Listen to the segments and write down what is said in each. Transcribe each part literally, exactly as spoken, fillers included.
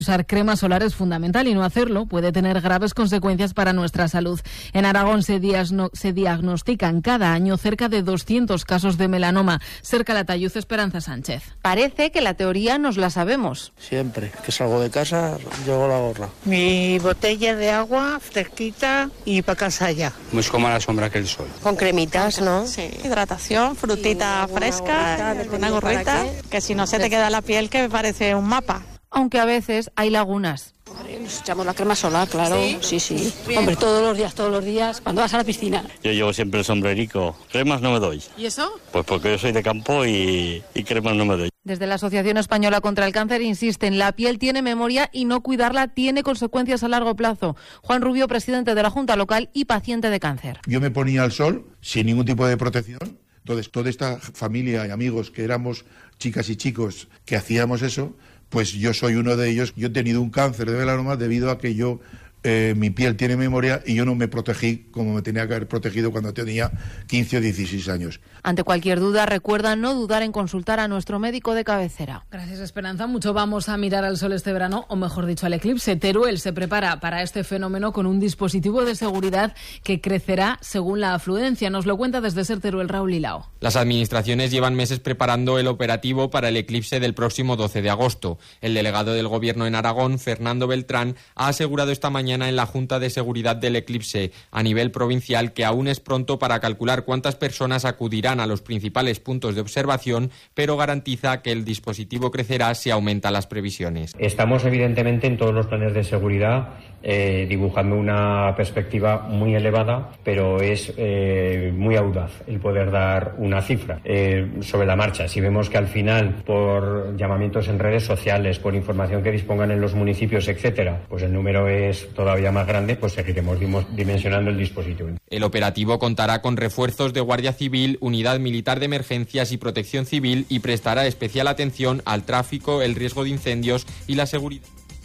Usar crema solar es fundamental y no hacerlo puede tener graves consecuencias para nuestra salud. En Aragón se, diagno- se diagnostican cada año cerca de doscientos casos de melanoma. Cerca la Talluz, Esperanza Sánchez. Parece que la teoría nos la sabemos. Siempre que salgo de casa llevo la gorra. Mi botella de agua fresquita y para casa ya. Busco más la sombra que el sol. Con cremitas, ¿no? Sí, hidratación, frutita sí, fresca, gorrita, una gorrita, que si no se te queda la piel que parece un mapa. Aunque a veces hay lagunas. Hombre, nos echamos la crema solar, claro. Sí, sí. sí. Bien. Hombre, todos los días, todos los días, cuando vas a la piscina. Yo llevo siempre el sombrerico. Cremas no me doy. ¿Y eso? Pues porque yo soy de campo y, y cremas no me doy. Desde la Asociación Española contra el Cáncer insisten, la piel tiene memoria y no cuidarla tiene consecuencias a largo plazo. Juan Rubio, presidente de la Junta Local y paciente de cáncer. Yo me ponía al sol sin ningún tipo de protección. Entonces, toda esta familia y amigos que éramos chicas y chicos que hacíamos eso, pues yo soy uno de ellos. Yo he tenido un cáncer de melanoma debido a que yo, eh, mi piel tiene memoria y yo no me protegí como me tenía que haber protegido cuando tenía quince o dieciséis años. Ante cualquier duda, recuerda no dudar en consultar a nuestro médico de cabecera. Gracias, Esperanza. Mucho vamos a mirar al sol este verano, o mejor dicho, al eclipse. Teruel se prepara para este fenómeno con un dispositivo de seguridad que crecerá según la afluencia. Nos lo cuenta desde Ser Teruel Raúl Hilao. Las administraciones llevan meses preparando el operativo para el eclipse del próximo doce de agosto. El delegado del Gobierno en Aragón, Fernando Beltrán, ha asegurado esta mañana en la Junta de Seguridad del Eclipse a nivel provincial que aún es pronto para calcular cuántas personas acudirán a los principales puntos de observación, pero garantiza que el dispositivo crecerá si aumentan las previsiones. Estamos evidentemente en todos los planes de seguridad eh, dibujando una perspectiva muy elevada, pero es eh, muy audaz el poder dar una cifra eh, sobre la marcha. Si vemos que al final, por llamamientos en redes sociales, por información que dispongan en los municipios, etcétera, pues el número es todavía más grande, pues seguiremos dimensionando el dispositivo. El operativo contará con refuerzos de Guardia Civil, Unidad Militar de Emergencias y Protección Civil y prestará especial atención al tráfico, el riesgo de incendios y la seguridad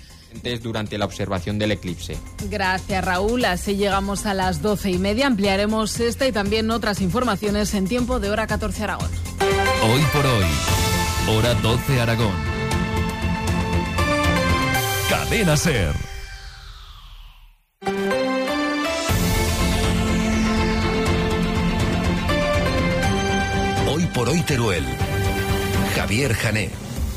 durante la observación del eclipse. Gracias, Raúl. Así llegamos a las doce y media. Ampliaremos esta y también otras informaciones en tiempo de Hora catorce Aragón. Hoy por hoy, Hora doce Aragón. Cadena Ser. Hoy por hoy Teruel. Javier Jané.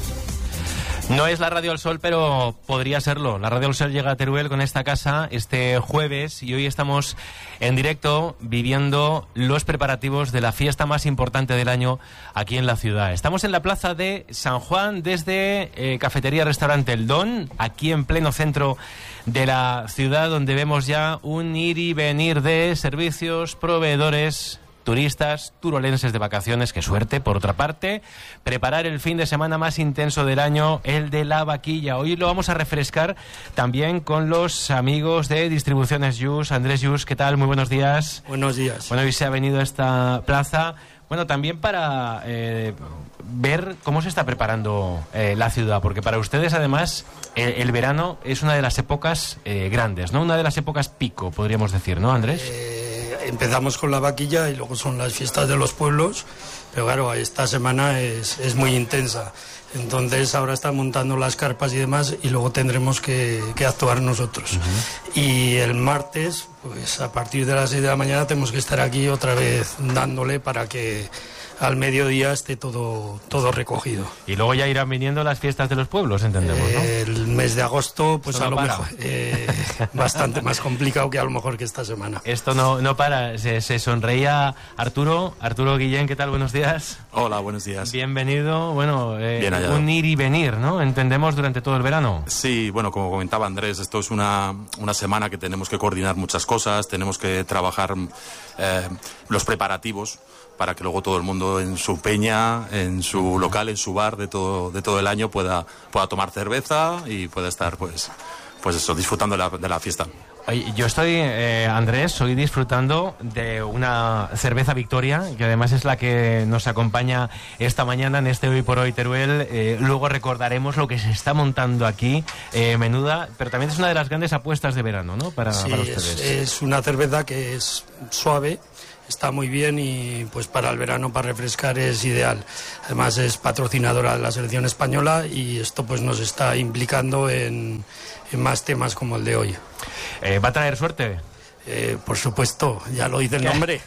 No es la Radio del Sol, pero podría serlo. La Radio del Sol llega a Teruel con esta casa este jueves y hoy estamos en directo viviendo los preparativos de la fiesta más importante del año aquí en la ciudad. Estamos en la plaza de San Juan desde eh, Cafetería Restaurante El Don, aquí en pleno centro de la ciudad, donde vemos ya un ir y venir de servicios, proveedores, turistas, turolenses de vacaciones. Qué suerte, por otra parte, preparar el fin de semana más intenso del año, el de la vaquilla. Hoy lo vamos a refrescar también con los amigos de Distribuciones Yus. Andrés Yus, ¿qué tal? Muy buenos días. Buenos días. Bueno, hoy se ha venido a esta plaza, bueno, también para eh, ver cómo se está preparando eh, la ciudad, porque para ustedes, además, el, el verano es una de las épocas eh, grandes, ¿no? Una de las épocas pico, podríamos decir, ¿no, Andrés? Eh... Empezamos con la vaquilla y luego son las fiestas de los pueblos, pero claro, esta semana es, es muy intensa. Entonces ahora están montando las carpas y demás y luego tendremos que, que actuar nosotros. Uh-huh. Y el martes, pues a partir de las seis de la mañana tenemos que estar aquí otra vez dándole para que al mediodía esté todo, todo recogido. Y luego ya irán viniendo las fiestas de los pueblos, entendemos, ¿no? Eh, el mes de agosto, pues Esto a no lo para. mejor eh, bastante más complicado que a lo mejor que esta semana. Esto no, no para. Se, se sonreía Arturo. Arturo Guillén, ¿qué tal? Buenos días. Hola, buenos días. Bienvenido. Bueno, eh, Bien hallado. Un ir y venir, ¿no? Entendemos durante todo el verano. Sí, bueno, como comentaba Andrés, esto es una, una semana que tenemos que coordinar muchas cosas, tenemos que trabajar eh, los preparativos para que luego todo el mundo en su peña, en su local, en su bar de todo, de todo el año pueda, pueda tomar cerveza y pueda estar, pues, pues eso, disfrutando de la, de la fiesta. Oye, yo estoy, eh, Andrés, estoy disfrutando de una cerveza Victoria, que además es la que nos acompaña esta mañana en este Hoy por Hoy Teruel. Eh, luego recordaremos lo que se está montando aquí, eh, menuda, pero también es una de las grandes apuestas de verano, ¿no? Para, sí, para ustedes. Es, es una cerveza que es suave. está muy bien y pues para el verano, para refrescar, es ideal. Además es patrocinadora de la selección española y esto pues nos está implicando en, en más temas como el de hoy. Eh, ¿Va a traer suerte? Eh, por supuesto, ya lo dice el nombre.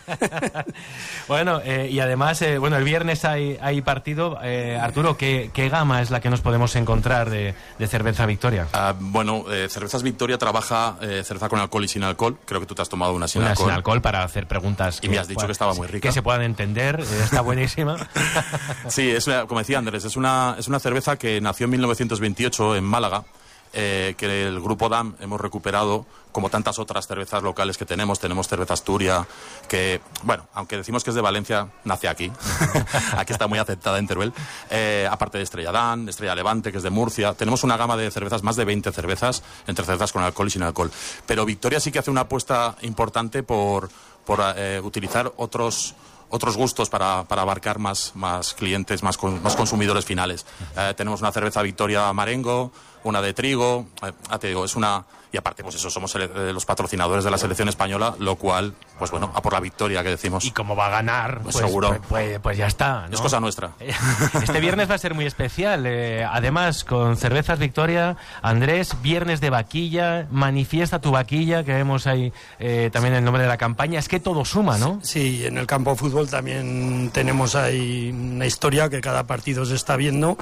Bueno, eh, y además, eh, bueno, el viernes hay, hay partido. Eh, Arturo, ¿qué, ¿qué gama es la que nos podemos encontrar de, de cerveza Victoria? Uh, bueno, eh, Cervezas Victoria trabaja eh, cerveza con alcohol y sin alcohol. Creo que tú te has tomado una sin una alcohol. Una sin alcohol para hacer preguntas. Y me has dicho puedan, que estaba muy rica. Que se puedan entender, eh, está buenísima. Sí, es una, como decía Andrés, es una, es una cerveza que nació en mil novecientos veintiocho en Málaga. Eh, que el Grupo D A M hemos recuperado, como tantas otras cervezas locales que tenemos. Tenemos cerveza Asturia, que, bueno, aunque decimos que es de Valencia, nace aquí. Aquí está muy aceptada en Teruel. Eh, aparte de Estrella Damm, Estrella Levante, que es de Murcia. Tenemos una gama de cervezas, más de veinte cervezas, entre cervezas con alcohol y sin alcohol. Pero Victoria sí que hace una apuesta importante por, por eh, utilizar otros... otros gustos para, para abarcar más, más clientes, más, con, más consumidores finales. Eh, tenemos una cerveza Victoria Marengo, una de trigo, eh, ya te digo, es una... Y aparte, pues eso, somos el, eh, los patrocinadores de la selección española, lo cual, pues bueno, a por la victoria que decimos. Y como va a ganar, pues, pues seguro. Pues, pues, pues ya está, ¿no? Es cosa nuestra. Este viernes va a ser muy especial. Eh, además, con Cervezas Victoria, Andrés, viernes de vaquilla, manifiesta tu vaquilla, que vemos ahí eh, también el nombre de la campaña. Es que todo suma, ¿no? Sí, en el campo de fútbol también tenemos ahí una historia que cada partido se está viendo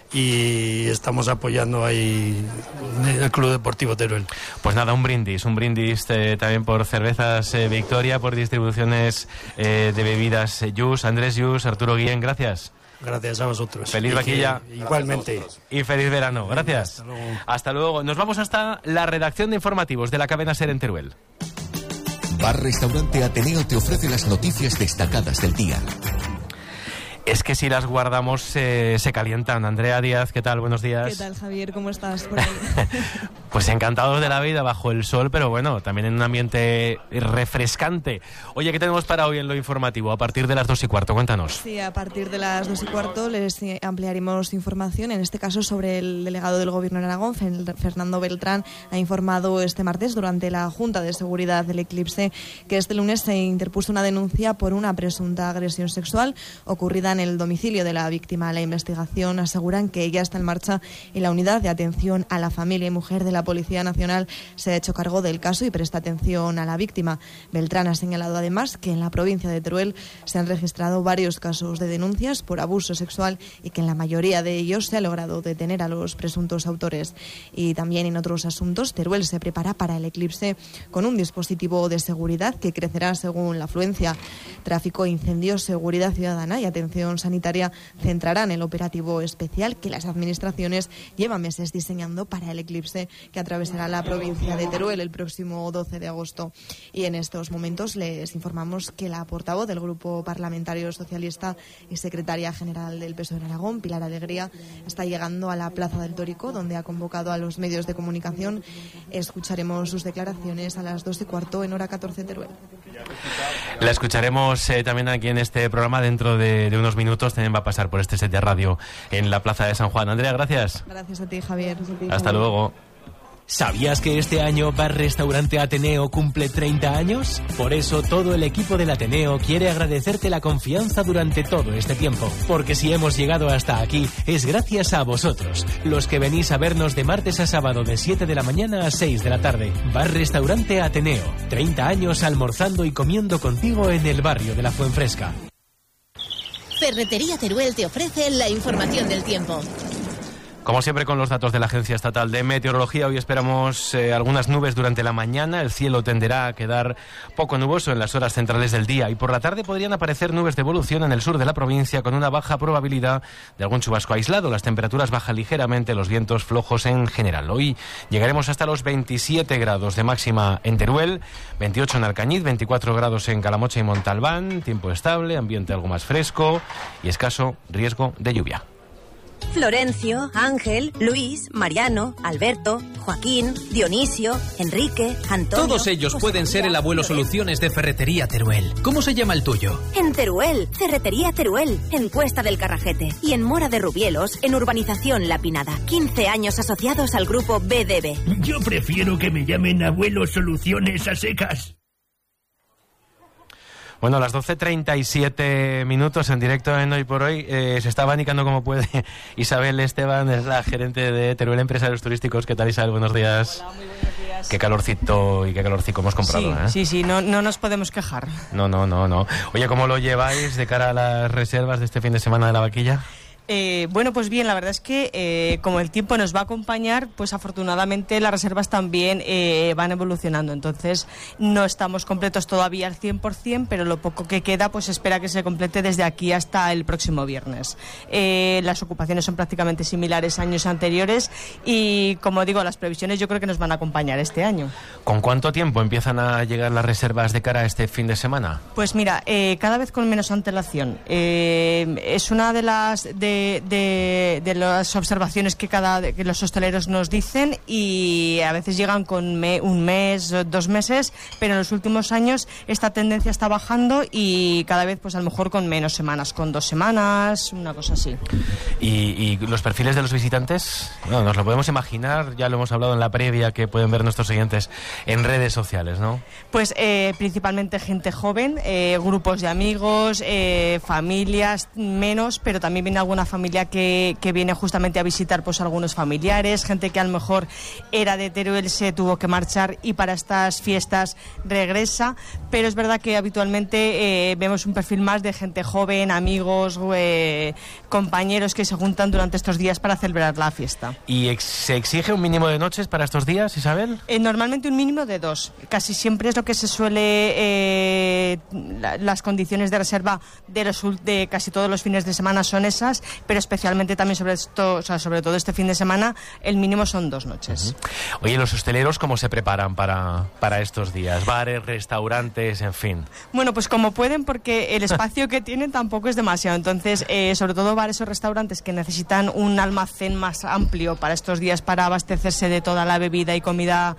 y estamos apoyando ahí el Club Deportivo Teruel. Pues nada, un brindis, un brindis eh, también por Cervezas eh, Victoria, por distribuciones eh, de bebidas eh, Jus, Andrés Jus, Arturo Guillén, gracias. Gracias a vosotros. Feliz y vaquilla. Que, igualmente. Y feliz verano. Gracias. Hasta luego. Hasta luego. Nos vamos hasta la redacción de informativos de la cadena SER en Teruel. Bar Restaurante Ateneo te ofrece las noticias destacadas del día. Es que si las guardamos eh, se calientan. Andrea Díaz, ¿qué tal? Buenos días. ¿Qué tal, Javier? ¿Cómo estás por ahí? Pues encantados de la vida bajo el sol, pero bueno, también en un ambiente refrescante. Oye, ¿qué tenemos para hoy en lo informativo? A partir de las dos y cuarto, cuéntanos. Sí, a partir de las dos y cuarto les ampliaremos información, en este caso sobre el delegado del Gobierno en Aragón, Fernando Beltrán, ha informado este martes durante la Junta de Seguridad del Eclipse que este lunes se interpuso una denuncia por una presunta agresión sexual ocurrida en el domicilio de la víctima. La investigación aseguran que ya está en marcha y la Unidad de Atención a la Familia y Mujer de la Policía Nacional se ha hecho cargo del caso y presta atención a la víctima. Beltrán ha señalado además que en la provincia de Teruel se han registrado varios casos de denuncias por abuso sexual y que en la mayoría de ellos se ha logrado detener a los presuntos autores. Y también en otros asuntos, Teruel se prepara para el eclipse con un dispositivo de seguridad que crecerá según la afluencia. Tráfico, incendios, seguridad ciudadana y atención sanitaria centrarán el operativo especial que las administraciones llevan meses diseñando para el eclipse que atravesará la provincia de Teruel el próximo doce de agosto. Y en estos momentos les informamos que la portavoz del Grupo Parlamentario Socialista y secretaria general del P S O E en Aragón, Pilar Alegría, está llegando a la Plaza del Tórico, donde ha convocado a los medios de comunicación. Escucharemos sus declaraciones a las dos y cuarto en hora catorce Teruel. La escucharemos eh, también aquí en este programa dentro de, de unos minutos. También va a pasar por este set de radio en la Plaza de San Juan. Andrea, gracias. Gracias a ti, Javier. Hasta luego. ¿Sabías que este año Bar Restaurante Ateneo cumple treinta años? Por eso todo el equipo del Ateneo quiere agradecerte la confianza durante todo este tiempo. Porque si hemos llegado hasta aquí es gracias a vosotros, los que venís a vernos de martes a sábado de siete de la mañana a seis de la tarde. Bar Restaurante Ateneo, treinta años almorzando y comiendo contigo en el barrio de la Fuenfresca. Ferretería Teruel te ofrece la información del tiempo. Como siempre, con los datos de la Agencia Estatal de Meteorología, hoy esperamos eh, algunas nubes durante la mañana. El cielo tenderá a quedar poco nuboso en las horas centrales del día y por la tarde podrían aparecer nubes de evolución en el sur de la provincia con una baja probabilidad de algún chubasco aislado. Las temperaturas bajan ligeramente, los vientos flojos en general. Hoy llegaremos hasta los veintisiete grados de máxima en Teruel, veintiocho en Alcañiz, veinticuatro grados en Calamocha y Montalbán, tiempo estable, ambiente algo más fresco y escaso riesgo de lluvia. Florencio, Ángel, Luis, Mariano, Alberto, Joaquín, Dionisio, Enrique, Antonio... Todos ellos pueden ser el abuelo Soluciones de Ferretería Teruel. ¿Cómo se llama el tuyo? En Teruel, Ferretería Teruel, en Cuesta del Carrajete. Y en Mora de Rubielos, en Urbanización La Pinada. quince años asociados al grupo B D B. Yo prefiero que me llamen abuelo Soluciones a secas. Bueno, a las doce treinta y siete minutos en directo en Hoy por Hoy. Eh, se está abanicando como puede Isabel Esteban, es la gerente de Teruel Empresarios Turísticos. ¿Qué tal, Isabel? Buenos días. Hola, muy buenos días. Qué calorcito y qué calorcico hemos comprado, sí, ¿eh? Sí, sí, no, no nos podemos quejar. No, no, no, no. Oye, ¿cómo lo lleváis de cara a las reservas de este fin de semana de la vaquilla? Eh, bueno, pues bien, la verdad es que eh, como el tiempo nos va a acompañar, pues afortunadamente las reservas también eh, van evolucionando. Entonces no estamos completos todavía al cien por ciento, pero lo poco que queda pues espera que se complete desde aquí hasta el próximo viernes. Eh, las ocupaciones son prácticamente similares a años anteriores y, como digo, las previsiones yo creo que nos van a acompañar este año. ¿Con cuánto tiempo empiezan a llegar las reservas de cara a este fin de semana? Pues mira, eh, cada vez con menos antelación. Eh, es una de las... de De, de, de las observaciones que cada que los hosteleros nos dicen y a veces llegan con me, un mes, dos meses, pero en los últimos años esta tendencia está bajando y cada vez pues a lo mejor con menos semanas, con dos semanas, una cosa así. ¿Y, y los perfiles de los visitantes? No, nos lo podemos imaginar, ya lo hemos hablado en la previa que pueden ver nuestros oyentes en redes sociales, ¿no? Pues eh, principalmente gente joven, eh, grupos de amigos, eh, familias menos, pero también viene alguna familia que, que viene justamente a visitar pues algunos familiares, gente que a lo mejor era de Teruel, se tuvo que marchar y para estas fiestas regresa, pero es verdad que habitualmente eh, vemos un perfil más de gente joven, amigos, eh, compañeros que se juntan durante estos días para celebrar la fiesta. ¿Y ex- se exige un mínimo de noches para estos días, Isabel? Eh, normalmente un mínimo de dos, casi siempre es lo que se suele, eh, la, las condiciones de reserva de, los, de casi todos los fines de semana son esas, pero especialmente también sobre esto, o sea, sobre todo este fin de semana, el mínimo son dos noches. Uh-huh. Oye, ¿los hosteleros cómo se preparan para, para estos días? Bares, restaurantes, en fin. Bueno, pues como pueden, porque el espacio que tienen tampoco es demasiado. Entonces, eh, sobre todo bares o restaurantes que necesitan un almacén más amplio para estos días para abastecerse de toda la bebida y comida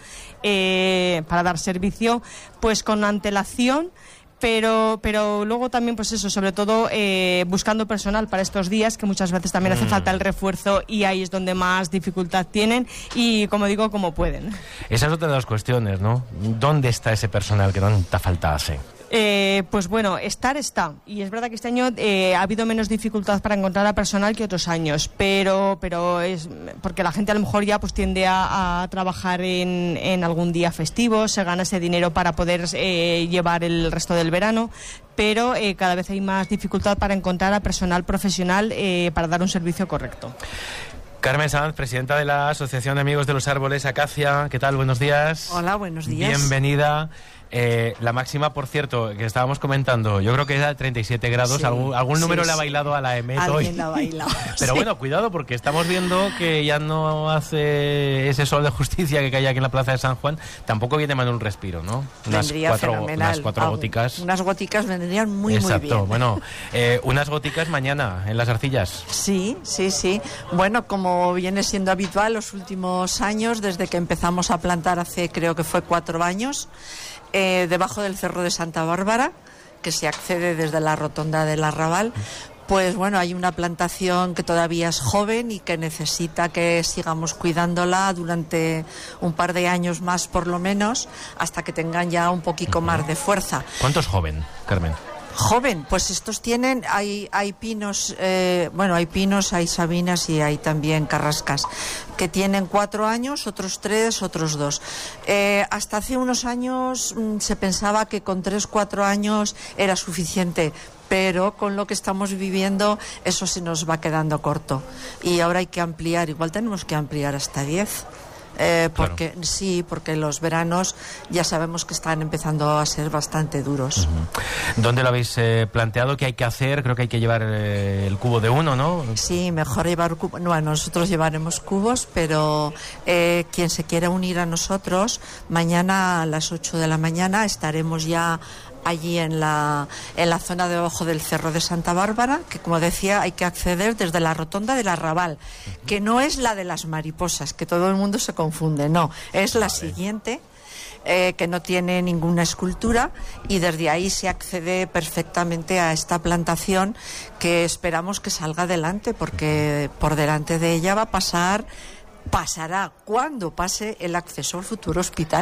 eh, para dar servicio, pues con antelación. Pero, pero luego también, pues eso, sobre todo eh, buscando personal para estos días, que muchas veces también hace mm. falta el refuerzo y ahí es donde más dificultad tienen y, como digo, como pueden. Esa es otra de las cuestiones, ¿no? ¿Dónde está ese personal que tanta falta hace? Eh, pues bueno, estar está. Y es verdad que este año eh, ha habido menos dificultad para encontrar a personal que otros años, pero pero es porque la gente a lo mejor ya pues tiende a, a trabajar en, en algún día festivo, se gana ese dinero para poder eh, llevar el resto del verano, pero eh, cada vez hay más dificultad para encontrar a personal profesional eh, para dar un servicio correcto. Carmen Sanz, presidenta de la Asociación de Amigos de los Árboles Acacia. ¿Qué tal? Buenos días. Hola, buenos días. Bienvenida. Eh, la máxima, por cierto, que estábamos comentando, yo creo que era de treinta y siete grados. Sí, algún algún sí, número sí. le ha bailado a la EMET hoy. Alguien la ha bailado. Pero sí. bueno, cuidado, porque estamos viendo que ya no hace ese sol de justicia que cae aquí en la plaza de San Juan. Tampoco viene mal un respiro, ¿no? Unas Vendría cuatro, fenomenal. unas cuatro Algo, góticas. Unas góticas vendrían muy, Exacto. muy bien. Bueno, eh, unas góticas mañana en las arcillas. Sí, sí, sí. Bueno, como viene siendo habitual los últimos años, desde que empezamos a plantar hace, creo que fue cuatro años, eh, debajo del Cerro de Santa Bárbara, que se accede desde la rotonda del Arrabal, pues bueno, hay una plantación que todavía es joven y que necesita que sigamos cuidándola durante un par de años más por lo menos, hasta que tengan ya un poquito más de fuerza. ¿Cuánto es joven, Carmen? Joven, pues estos tienen, hay, hay pinos, eh, bueno, hay pinos, hay sabinas y hay también carrascas, que tienen cuatro años, otros tres, otros dos. Eh, hasta hace unos años mmm, se pensaba que con tres, cuatro años era suficiente, pero con lo que estamos viviendo eso se nos va quedando corto. Y ahora hay que ampliar, igual tenemos que ampliar hasta diez. Eh, porque claro. Sí, porque los veranos ya sabemos que están empezando a ser bastante duros. Uh-huh. ¿Dónde lo habéis eh, planteado? ¿Qué hay que hacer? Creo que hay que llevar eh, el cubo de uno, ¿no? Sí, mejor llevar cubo. No, nosotros llevaremos cubos, pero eh, quien se quiera unir a nosotros, mañana a las ocho de la mañana estaremos ya allí en la, en la zona debajo del Cerro de Santa Bárbara, que como decía hay que acceder desde la rotonda del Arrabal, que no es la de las mariposas, que todo el mundo se confunde, no, es la siguiente, eh, que no tiene ninguna escultura, y desde ahí se accede perfectamente a esta plantación que esperamos que salga adelante, porque por delante de ella va a pasar, pasará cuando pase el acceso al futuro hospital.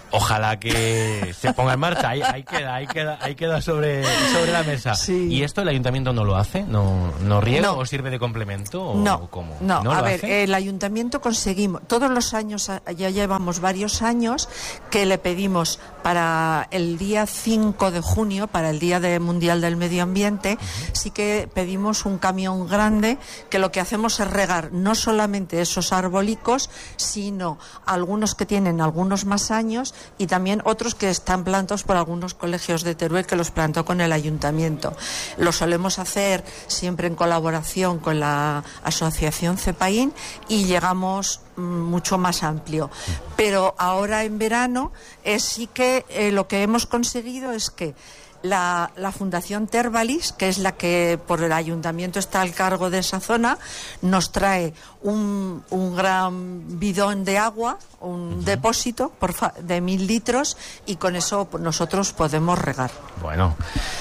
Ojalá que se ponga en marcha. Ahí, ahí queda, ahí queda, ahí queda sobre, sobre la mesa. Sí. ¿Y esto el ayuntamiento no lo hace? ¿No, no riega No. o sirve de complemento? ¿O No, cómo? no, ¿No a lo ver, hace? el ayuntamiento conseguimos, todos los años, ya llevamos varios años, que le pedimos para el día cinco de junio, para el Día de Mundial del Medio Ambiente, uh-huh. sí que pedimos un camión grande, que lo que hacemos es regar no solamente esos arbólicos, sino algunos que tienen algunos más años, y también otros que están plantados por algunos colegios de Teruel que los plantó con el ayuntamiento. Lo solemos hacer siempre en colaboración con la asociación CEPAIN y llegamos mm, mucho más amplio. Pero ahora en verano eh, sí que eh, lo que hemos conseguido es que La, la Fundación Tervalis, que es la que por el ayuntamiento está al cargo de esa zona, nos trae un, un gran bidón de agua, un uh-huh. depósito por fa- de mil litros, y con eso nosotros podemos regar. Bueno,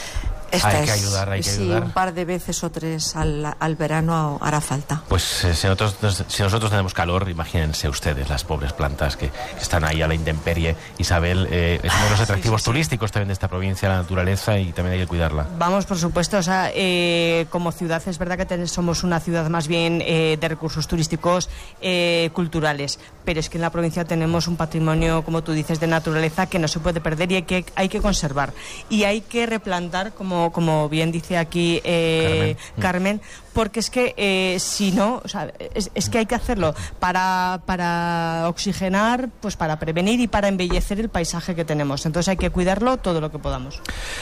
Esta hay es, que ayudar, hay que sí, ayudar. un par de veces o tres al, al verano hará falta. Pues eh, si, nosotros, si nosotros tenemos calor, imagínense ustedes las pobres plantas que, que están ahí a la intemperie. Isabel, eh, es uno de los atractivos sí, sí, sí. turísticos también de esta provincia, la naturaleza, y también hay que cuidarla. Vamos, por supuesto, o sea, eh, como ciudad es verdad que ten- somos una ciudad más bien eh, de recursos turísticos eh, culturales, pero es que en la provincia tenemos un patrimonio, como tú dices, de naturaleza que no se puede perder y hay que, hay que conservar. Y hay que replantar, como como bien dice aquí eh, Carmen. Carmen, porque es que eh, si no, o sea, es, es que hay que hacerlo para, para oxigenar, pues para prevenir y para embellecer el paisaje que tenemos. Entonces hay que cuidarlo todo lo que podamos.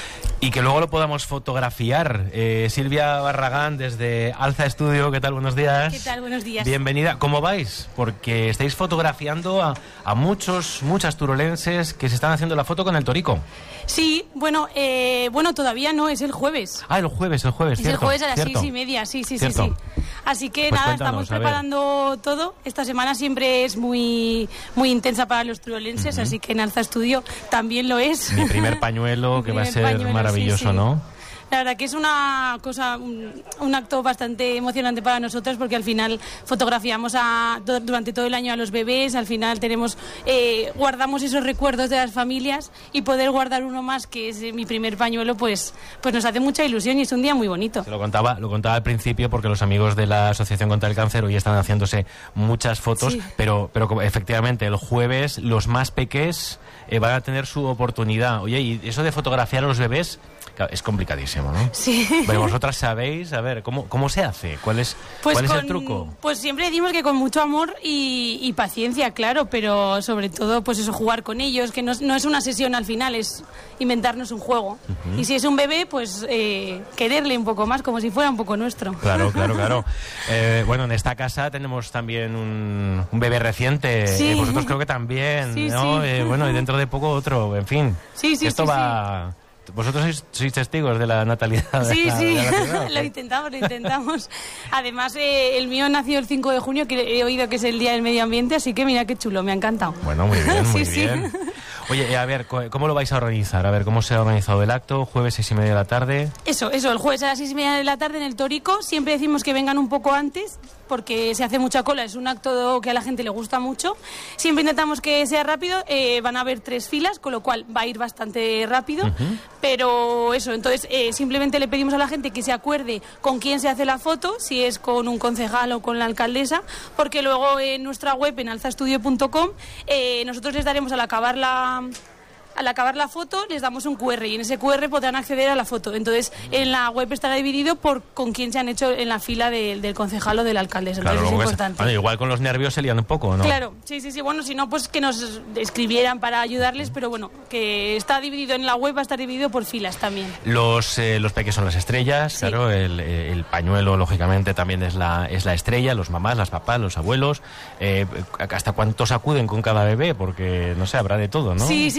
Y que luego lo podamos fotografiar. Eh, Silvia Barragán, desde Alza Estudio, ¿qué tal? Buenos días. ¿Qué tal? Buenos días. Bienvenida. ¿Cómo vais? Porque estáis fotografiando a, a muchos, muchas turolenses que se están haciendo la foto con el Torico. Sí, bueno, eh, bueno, todavía no, es el jueves. Ah, el jueves, el jueves, Es cierto. el jueves a las cierto. seis y media, sí, sí, Cierto. sí, sí. Así que Pues nada, cuéntanos, estamos a ver. preparando todo. Esta semana siempre es muy, muy intensa para los turolenses, Ujú. así que en Alza Estudio también lo es. Mi primer pañuelo, que va a primer ser pañuelo, maravilloso, sí, sí. ¿no? La verdad que es una cosa, un, un acto bastante emocionante para nosotros, porque al final fotografiamos a, do, durante todo el año a los bebés, al final tenemos eh, guardamos esos recuerdos de las familias, y poder guardar uno más, que es eh, mi primer pañuelo, pues, pues nos hace mucha ilusión y es un día muy bonito. Se lo contaba, lo contaba al principio porque los amigos de la Asociación contra el Cáncer hoy están haciéndose muchas fotos, Sí. pero, pero como efectivamente el jueves los más pequeños eh, van a tener su oportunidad. Oye, y eso de fotografiar a los bebés, claro, es complicadísimo, ¿no? Sí. Pero vosotras sabéis, a ver, ¿cómo, cómo se hace? ¿Cuál es, Pues cuál es con- el truco? Pues siempre decimos que con mucho amor y, y paciencia, claro, pero sobre todo, pues eso, jugar con ellos, que no, es- no es una sesión al final, es inventarnos un juego. Ujú. Y si es un bebé, pues eh, quererle un poco más, como si fuera un poco nuestro. Claro, claro, claro. Eh, bueno, en esta casa tenemos también un, un bebé reciente. Sí. Eh, vosotros creo que también, Sí, ¿no? sí. Eh, bueno, y dentro de poco otro, en fin. Sí, sí, Esto sí, va... Vosotros sois, sois testigos de la natalidad de Sí, la, sí, de la ciudad, ¿o qué? lo intentamos, lo intentamos. Además, eh, el mío nació el cinco de junio, que he oído que es el Día del Medio Ambiente, así que mira qué chulo, me ha encantado. Bueno, muy bien, muy Sí, sí. bien. Oye, eh, a ver, co- ¿cómo lo vais a organizar? A ver, ¿cómo se ha organizado el acto? Jueves, seis y media de la tarde. Eso, eso, el jueves a las seis y media de la tarde en el Torico. Siempre decimos que vengan un poco antes, porque se hace mucha cola, es un acto que a la gente le gusta mucho. Siempre intentamos que sea rápido, eh, van a haber tres filas, con lo cual va a ir bastante rápido. Ujú. Pero eso, entonces eh, simplemente le pedimos a la gente que se acuerde con quién se hace la foto, si es con un concejal o con la alcaldesa, porque luego en nuestra web, en alza estudio punto com, eh, nosotros les daremos al acabar la... Al acabar la foto les damos un cu erre y en ese cu erre podrán acceder a la foto. Entonces en la web estará dividido por con quién se han hecho en la fila de- del concejal o del alcalde. Entonces Claro, es luego es- importante. bueno, igual con los nervios se lían un poco, ¿no? Claro, sí, sí, sí. Bueno, si no, pues que nos escribieran para ayudarles, pero bueno, que está dividido en la web, va a estar dividido por filas también. Los, eh, los peques son las estrellas, claro, el, eh, el pañuelo, lógicamente, también es la, es la estrella, los mamás, las papás, los abuelos. Eh, ¿Hasta cuántos acuden con cada bebé? Porque, no sé, habrá de todo, ¿no? Sí, sí, sí. A ver,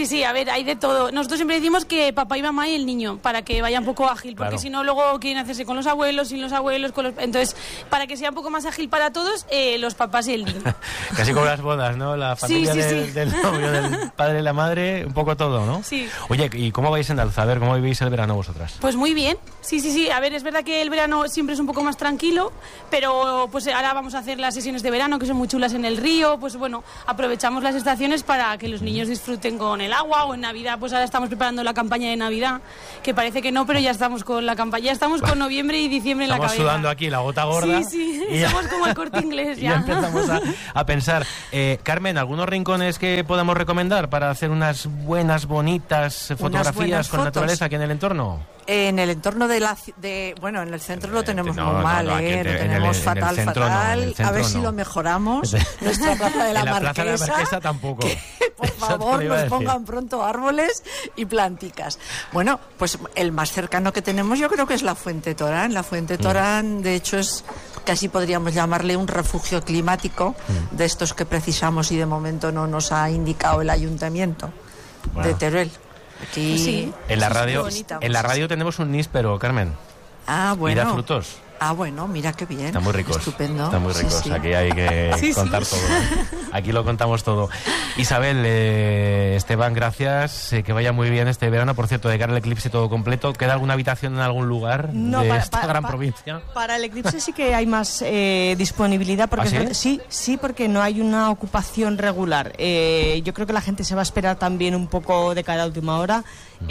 ver, hay de todo. Nosotros siempre decimos que papá y mamá y el niño, para que vaya un poco ágil, porque Claro. si no luego quieren hacerse con los abuelos, sin los abuelos, con los... Entonces, para que sea un poco más ágil para todos, eh, los papás y el niño. Casi como las bodas, ¿no? La familia Sí, sí, del, sí. del novio, del padre y la madre, un poco todo, ¿no? Sí. Oye, ¿y cómo vais en Alza? A ver, ¿cómo vivís el verano vosotras? Pues muy bien, sí, sí, sí. A ver, es verdad que el verano siempre es un poco más tranquilo, pero pues ahora vamos a hacer las sesiones de verano que son muy chulas en el río. Pues bueno, aprovechamos las estaciones para que los niños disfruten con el agua, o en Navidad, pues ahora estamos preparando la campaña de Navidad, que parece que no, pero ya estamos con la campaña, ya estamos con noviembre y diciembre en la Estamos cabeza. sudando aquí la gota gorda. Sí, sí, y ya- somos como el Corte Inglés y ya. ya empezamos a, a pensar. Eh, Carmen, ¿algunos rincones que podamos recomendar para hacer unas buenas, bonitas eh, fotografías buenas con fotos. naturaleza aquí en el entorno? En el entorno de la ci- de bueno, en el centro lo tenemos no, muy no, mal, no, aquí ¿eh? en Lo el- en tenemos el fatal, centro no, en fatal. el A centro ver si no. lo mejoramos. Nuestra plaza de la en la Marquesa. plaza de la Marquesa tampoco. Por Eso te favor, lo iba a nos decir. pongan pronto árboles y planticas. Bueno, pues el más cercano que tenemos yo creo que es la Fuente Torán. La Fuente Torán, de hecho, es casi podríamos llamarle un refugio climático de estos que precisamos y de momento no nos ha indicado el ayuntamiento Bueno. de Teruel. Aquí Sí. En la es muy radio, bonita, en la pues. radio tenemos un níspero, Carmen. Ah, Y bueno. da frutos. Ah, bueno, mira qué bien. Están muy ricos. Estupendo. Están muy Sí, ricos. sí. Aquí hay que Sí, sí. contar todo. Aquí lo contamos todo. Isabel, eh, Esteban, gracias. Eh, que vaya muy bien este verano. Por cierto, de cara al eclipse todo completo. ¿Queda alguna habitación en algún lugar No, de para- esta para- gran para- provincia? Para el eclipse sí que hay más eh, disponibilidad, porque ¿Ah, sí? sí, sí, porque no hay una ocupación regular. Eh, yo creo que la gente se va a esperar también un poco de cara a última hora.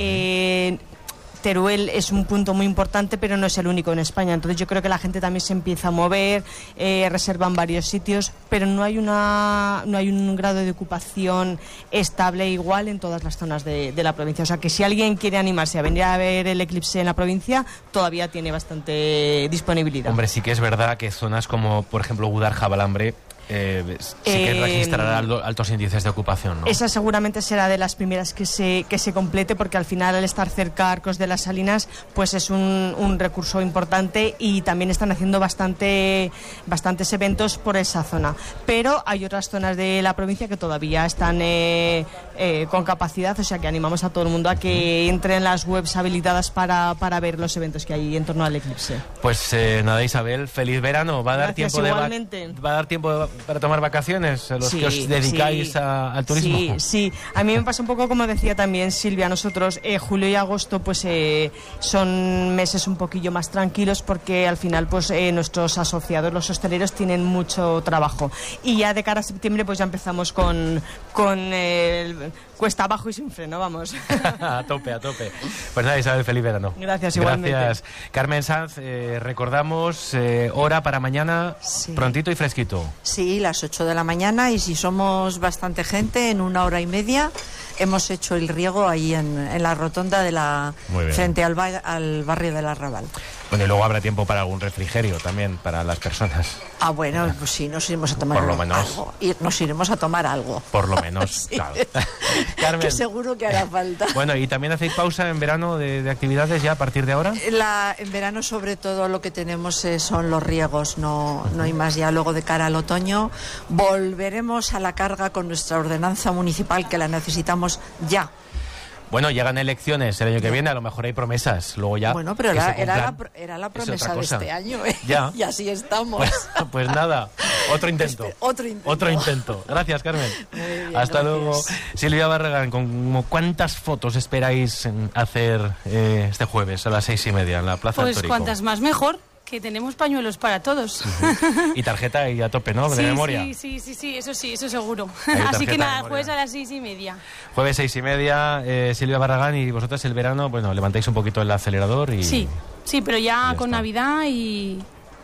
Eh, Teruel es un punto muy importante, pero no es el único en España. Entonces yo creo que la gente también se empieza a mover, eh, reservan varios sitios, pero no hay una no hay un grado de ocupación estable igual en todas las zonas de, de la provincia. O sea que si alguien quiere animarse a venir a ver el eclipse en la provincia, todavía tiene bastante disponibilidad. Hombre, sí que es verdad que zonas como, por ejemplo, Gudar-Jabalambre, eh, sí que Eh, registrará alto- altos índices de ocupación, ¿no? Esa seguramente será de las primeras que se, que se complete, porque al final, al estar cerca a Arcos de las Salinas, pues es un, un recurso importante, y también están haciendo bastante, bastantes eventos por esa zona. Pero hay otras zonas de la provincia que todavía están eh, eh, con capacidad, o sea que animamos a todo el mundo a que entre en las webs habilitadas para, para ver los eventos que hay en torno al eclipse. Pues eh, nada, Isabel, feliz verano. Va a dar Gracias, tiempo de va- igualmente. va a dar tiempo de- para tomar vacaciones, a los Sí, que os dedicáis sí. a- al turismo. Sí, sí. A mí me pasa un poco como decía también Silvia. Nosotros eh, julio y agosto pues eh, son meses un poquillo más tranquilos, porque al final pues eh, nuestros asociados, los hosteleros, tienen mucho trabajo. Y ya de cara a septiembre pues ya empezamos con, con el cuesta abajo y sin freno, vamos. A tope, a tope. Pues nada, Isabel, feliz verano. Gracias, igualmente. Gracias. Carmen Sanz, eh, recordamos eh, hora para mañana, prontito y fresquito. Sí, las ocho de la mañana, y si somos bastante gente, en una hora y media hemos hecho el riego ahí en, en la rotonda de la Muy bien. frente al, ba- al barrio del Arrabal. Bueno, y luego habrá tiempo para algún refrigerio también para las personas. Ah, bueno, pues sí, nos iremos a tomar Por lo algo, menos. algo. Y nos iremos a tomar algo. Por lo menos, Sí. claro. Carmen. Que seguro que hará falta. Bueno, ¿y también hacéis pausa en verano de, de actividades ya a partir de ahora? La, en verano sobre todo lo que tenemos eh, son los riegos, no, no hay más. Ya luego de cara al otoño volveremos a la carga con nuestra ordenanza municipal, que la necesitamos ya. Bueno, llegan elecciones el año que viene, a lo mejor hay promesas, luego ya. Bueno, pero que era, se era, la, cumplan, pro- era la es otra promesa de cosa. este año, ¿eh? Ya. Y así estamos. Pues, pues nada, otro intento. Otro intento. Otro intento. Gracias, Carmen. Muy bien, Hasta gracias. luego. Silvia Barragán, ¿con cuántas fotos esperáis en hacer eh, este jueves a las seis y media en la Plaza del Pues Torico? cuantas más mejor, que tenemos pañuelos para todos. Y tarjeta y a tope, ¿no? De Sí, memoria. sí, sí, sí, sí, eso sí, eso seguro. Hay tarjeta Así que de nada, memoria. jueves a las seis y media. Jueves seis y media, eh, Silvia Barragán, y vosotros el verano, bueno, levantáis un poquito el acelerador y... Sí, sí, pero ya, ya con está. Navidad y,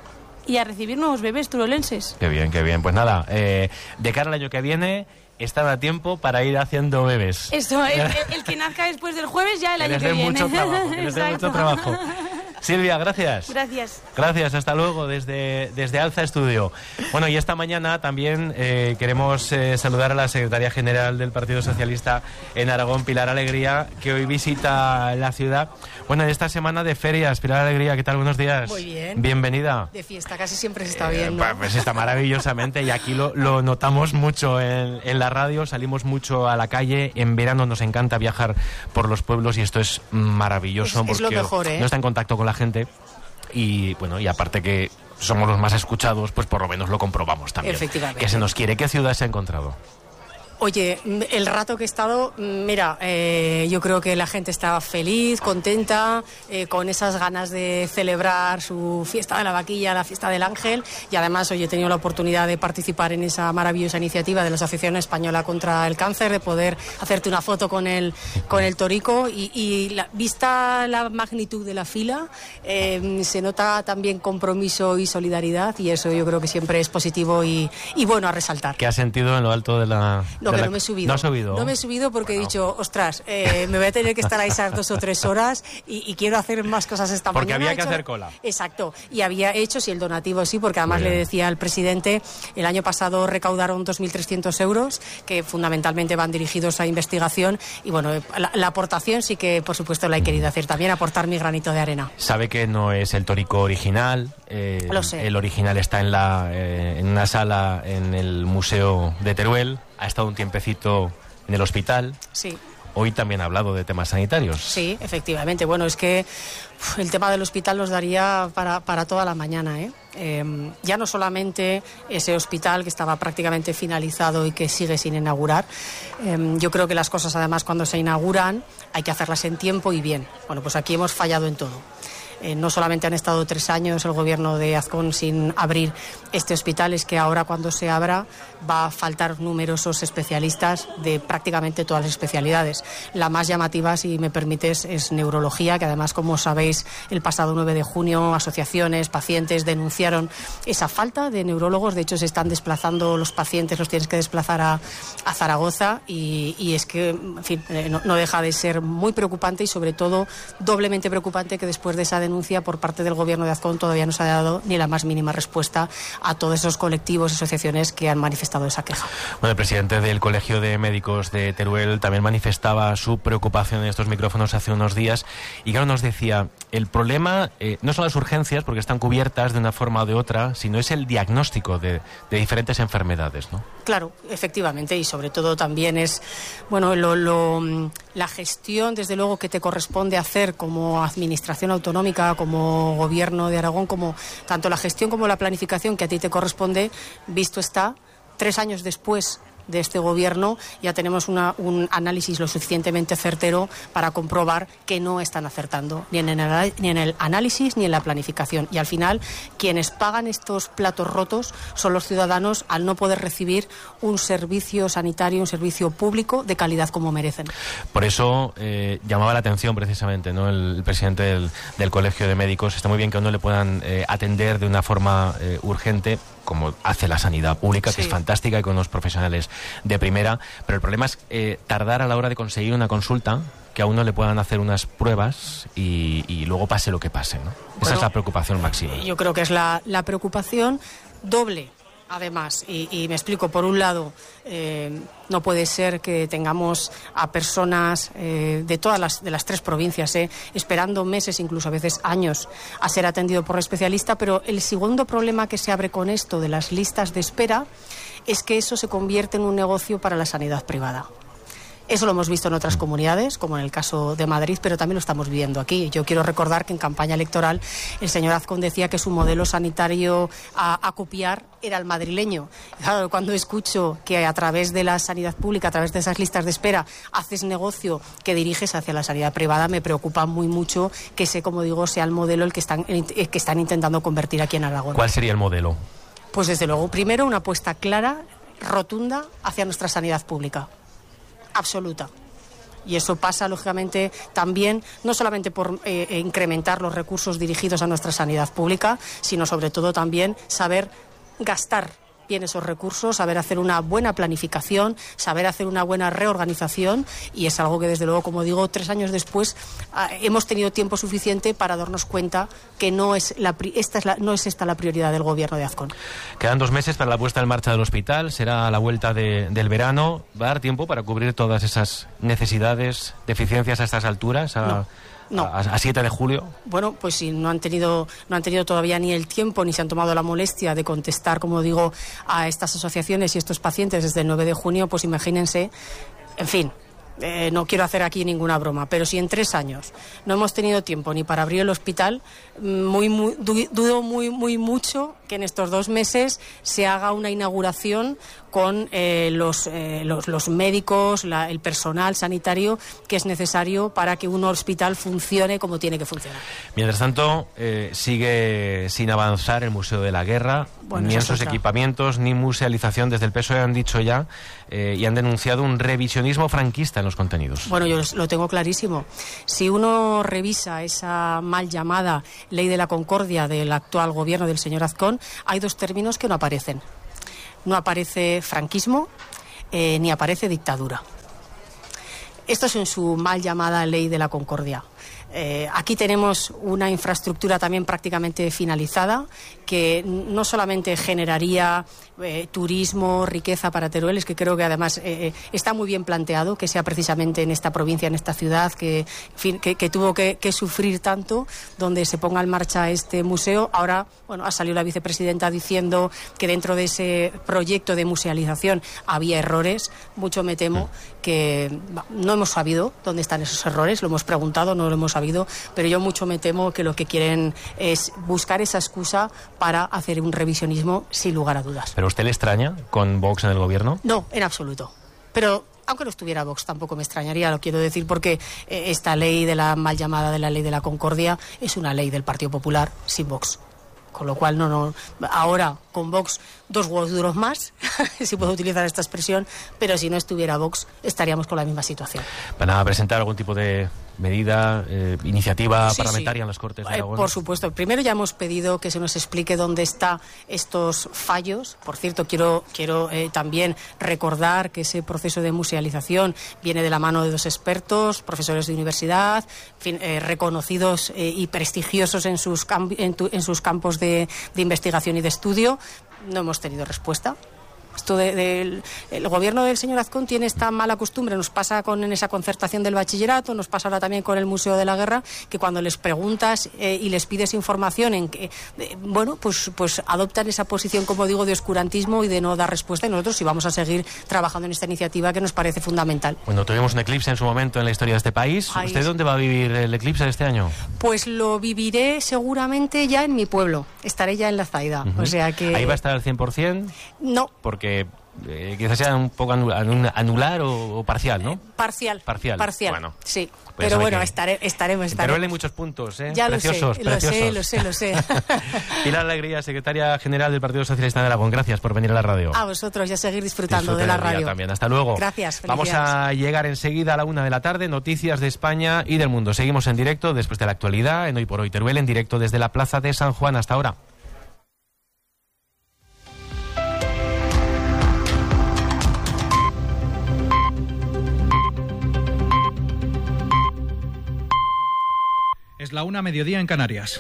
y a recibir nuevos bebés turolenses. Qué bien, qué bien. Pues nada, eh, de cara al año que viene, están a tiempo para ir haciendo bebés. Eso, el, el- el que nazca después del jueves ya el Que año les que dé viene. mucho trabajo, que les dé mucho Exacto. trabajo. Silvia, gracias. Gracias. Gracias, hasta luego desde, desde Alza Estudio. Bueno, y esta mañana también eh, queremos eh, saludar a la secretaria general del Partido Socialista en Aragón, Pilar Alegría, que hoy visita la ciudad. Bueno, en esta semana de ferias, Pilar Alegría, ¿qué tal? Buenos días. Muy bien. Bienvenida. De fiesta, casi siempre se está bien, ¿no? Eh, pues está maravillosamente y aquí lo, lo notamos mucho en, en la radio, salimos mucho a la calle, en verano nos encanta viajar por los pueblos y esto es maravilloso es, es porque lo mejor, ¿eh? no está en contacto con la gente y bueno, y aparte que somos los más escuchados, pues por lo menos lo comprobamos también. Efectivamente. Que se nos quiere. ¿Qué ciudad se ha encontrado? Oye, el rato que he estado, mira, eh, yo creo que la gente estaba feliz, contenta, eh, con esas ganas de celebrar su fiesta de la vaquilla, la fiesta del ángel, y además hoy he tenido la oportunidad de participar en esa maravillosa iniciativa de la Asociación Española contra el Cáncer, de poder hacerte una foto con el, con el torico, y, y la, vista la magnitud de la fila, eh, se nota también compromiso y solidaridad, y eso yo creo que siempre es positivo y, y bueno a resaltar. ¿Qué has sentido en lo alto de la...? No, de que la... no me he subido. ¿No has subido? No me he subido porque bueno. he dicho, ostras, eh, me voy a tener que estar ahí esas dos o tres horas y, y quiero hacer más cosas esta porque mañana. Porque había que hecho... hacer cola. Exacto. Y había hecho, sí, el donativo sí, porque además le decía al presidente, el año pasado recaudaron dos mil trescientos euros, que fundamentalmente van dirigidos a investigación. Y bueno, la, la aportación sí que, por supuesto, la he querido hacer también, aportar mi granito de arena. Sabe que no es el torico original. Eh, Lo sé. El original está en, la, eh, en una sala en el Museo de Teruel. Ha estado un tiempecito en el hospital. Sí. Hoy también ha hablado de temas sanitarios. Sí, efectivamente. Bueno, es que uf, el tema del hospital nos daría para, para toda la mañana, ¿eh? Eh, ya no solamente ese hospital que estaba prácticamente finalizado y que sigue sin inaugurar. Eh, yo creo que las cosas, además, cuando se inauguran, hay que hacerlas en tiempo y bien. Bueno, pues aquí hemos fallado en todo. Eh, no solamente han estado tres años el gobierno de Azcón sin abrir este hospital, es que ahora cuando se abra va a faltar numerosos especialistas de prácticamente todas las especialidades. La más llamativa, si me permites, es neurología, que además, como sabéis, el pasado nueve de junio asociaciones, pacientes denunciaron esa falta de neurólogos. De hecho, se están desplazando los pacientes, los tienes que desplazar a, a Zaragoza y, y es que, en fin, eh, no, no deja de ser muy preocupante y sobre todo doblemente preocupante que después de esa denuncia por parte del gobierno de Azcón todavía no se ha dado ni la más mínima respuesta a todos esos colectivos y asociaciones que han manifestado esa queja. Bueno, el presidente del Colegio de Médicos de Teruel también manifestaba su preocupación en estos micrófonos hace unos días y claro, nos decía, el problema eh, no son las urgencias porque están cubiertas de una forma o de otra, sino es el diagnóstico de, de diferentes enfermedades, ¿no? Claro, efectivamente, y sobre todo también es, bueno, lo, lo, la gestión, desde luego, que te corresponde hacer como administración autonómica, como gobierno de Aragón, como tanto la gestión como la planificación que a ti te corresponde, visto está, tres años después de este gobierno ya tenemos una, un análisis lo suficientemente certero para comprobar que no están acertando ni en, el, ni en el análisis ni en la planificación, y al final quienes pagan estos platos rotos son los ciudadanos al no poder recibir un servicio sanitario, un servicio público de calidad como merecen. Por eso eh, llamaba la atención precisamente, ¿no? el, el presidente del, del Colegio de Médicos. Está muy bien que a uno le puedan eh, atender de una forma eh, urgente, como hace la sanidad pública, sí, que es fantástica y con unos profesionales de primera, pero el problema es eh, tardar a la hora de conseguir una consulta, que a uno le puedan hacer unas pruebas y, y luego pase lo que pase, ¿no? Esa bueno, es la preocupación máxima. Yo creo que es la, la preocupación doble. Además, y, y me explico, por un lado, eh, no puede ser que tengamos a personas eh, de todas las, de las tres provincias eh, esperando meses, incluso a veces años, a ser atendido por el especialista, pero el segundo problema que se abre con esto de las listas de espera es que eso se convierte en un negocio para la sanidad privada. Eso lo hemos visto en otras comunidades, como en el caso de Madrid, pero también lo estamos viviendo aquí. Yo quiero recordar que en campaña electoral el señor Azcón decía que su modelo sanitario a, a copiar era el madrileño. Claro, cuando escucho que a través de la sanidad pública, a través de esas listas de espera, haces negocio que diriges hacia la sanidad privada, me preocupa muy mucho que ese, como digo, sea el modelo el que están, el que están intentando convertir aquí en Aragón. ¿Cuál sería el modelo? Pues desde luego, primero, una apuesta clara, rotunda, hacia nuestra sanidad pública. Absoluta. Y eso pasa, lógicamente, también, no solamente por eh, incrementar los recursos dirigidos a nuestra sanidad pública, sino sobre todo también saber gastar bien esos recursos, saber hacer una buena planificación, saber hacer una buena reorganización, y es algo que desde luego, como digo, tres años después hemos tenido tiempo suficiente para darnos cuenta que no es, la, esta, es la, no es esta la prioridad del gobierno de Azcón. Quedan dos meses para la puesta en marcha del hospital, será a la vuelta de, del verano. ¿Va a dar tiempo para cubrir todas esas necesidades, deficiencias a estas alturas? A... No. No. ¿A siete de julio? Bueno, pues si no han tenido no han tenido todavía ni el tiempo ni se han tomado la molestia de contestar, como digo, a estas asociaciones y estos pacientes desde el nueve de junio, pues imagínense, en fin. Eh, no quiero hacer aquí ninguna broma, pero si en tres años no hemos tenido tiempo ni para abrir el hospital, muy, muy, dudo muy, muy mucho que en estos dos meses se haga una inauguración con eh, los, eh, los, los médicos, la, el personal sanitario que es necesario para que un hospital funcione como tiene que funcionar. Mientras tanto, eh, sigue sin avanzar el Museo de la Guerra, bueno, ni en sus equipamientos, ni musealización. Desde el P S O E han dicho ya eh, y han denunciado un revisionismo franquista en los contenidos. Bueno, yo lo tengo clarísimo. Si uno revisa esa mal llamada Ley de la Concordia del actual gobierno del señor Azcón, hay dos términos que no aparecen. No aparece franquismo, eh, ni aparece dictadura. Esto es en su mal llamada Ley de la Concordia. Eh, aquí tenemos una infraestructura también prácticamente finalizada que no solamente generaría eh, turismo, riqueza para Teruel, es que creo que además eh, está muy bien planteado que sea precisamente en esta provincia, en esta ciudad que, en fin, que, que tuvo que, que sufrir tanto, donde se ponga en marcha este museo. Ahora, bueno, ha salido la vicepresidenta diciendo que dentro de ese proyecto de musealización había errores. Mucho me temo que no hemos sabido dónde están esos errores, lo hemos preguntado, no lo hemos sabido, pero yo mucho me temo que lo que quieren es buscar esa excusa para hacer un revisionismo sin lugar a dudas. ¿Pero usted le extraña con Vox en el gobierno? No, en absoluto. Pero aunque no estuviera Vox tampoco me extrañaría, lo quiero decir, porque eh, esta ley de la mal llamada de la Ley de la Concordia es una ley del Partido Popular sin Vox. Con lo cual, no, no, ahora con Vox dos huevos duros más, si puedo utilizar esta expresión, pero si no estuviera Vox estaríamos con la misma situación. ¿Van a presentar algún tipo de medida, eh, iniciativa sí, parlamentaria sí. en las Cortes de Aragón? Eh, por supuesto. Primero ya hemos pedido que se nos explique dónde están estos fallos. Por cierto, quiero, quiero eh, también recordar que ese proceso de musealización viene de la mano de dos expertos, profesores de universidad, en fin, eh, reconocidos eh, y prestigiosos en sus, en, tu, en sus campos de, de investigación y de estudio. No hemos tenido respuesta. Esto de, de, el gobierno del señor Azcón tiene esta mala costumbre, nos pasa con en esa concertación del bachillerato, nos pasa ahora también con el Museo de la Guerra, que cuando les preguntas eh, y les pides información, en que eh, bueno, pues, pues adoptan esa posición, como digo, de oscurantismo y de no dar respuesta, y nosotros sí vamos a seguir trabajando en esta iniciativa que nos parece fundamental. Bueno, tuvimos un eclipse en su momento en la historia de este país. Ahí ¿Usted es... dónde va a vivir el eclipse de este año? Pues lo viviré seguramente ya en mi pueblo, estaré ya en La Zaida, uh-huh. o sea que... ¿Ahí va a estar al cien por ciento? No. Porque que eh, quizás sea un poco anular, anular o, o parcial, ¿no? Parcial. Parcial. Parcial. Bueno, sí. Pues pero bueno, que... estaré, estaremos. estaremos. Pero hay muchos puntos, ¿eh? Ya preciosos, lo sé, preciosos. lo sé, lo sé, lo sé. Pilar Alegría, secretaria general del Partido Socialista de Aragón, gracias por venir a la radio. A vosotros y a seguir disfrutando de la radio. También. Hasta luego. Gracias. Vamos a llegar enseguida a la una de la tarde, noticias de España y del mundo. Seguimos en directo después de la actualidad en Hoy por Hoy Teruel, en directo desde la Plaza de San Juan. Hasta ahora. Es la una, mediodía en Canarias.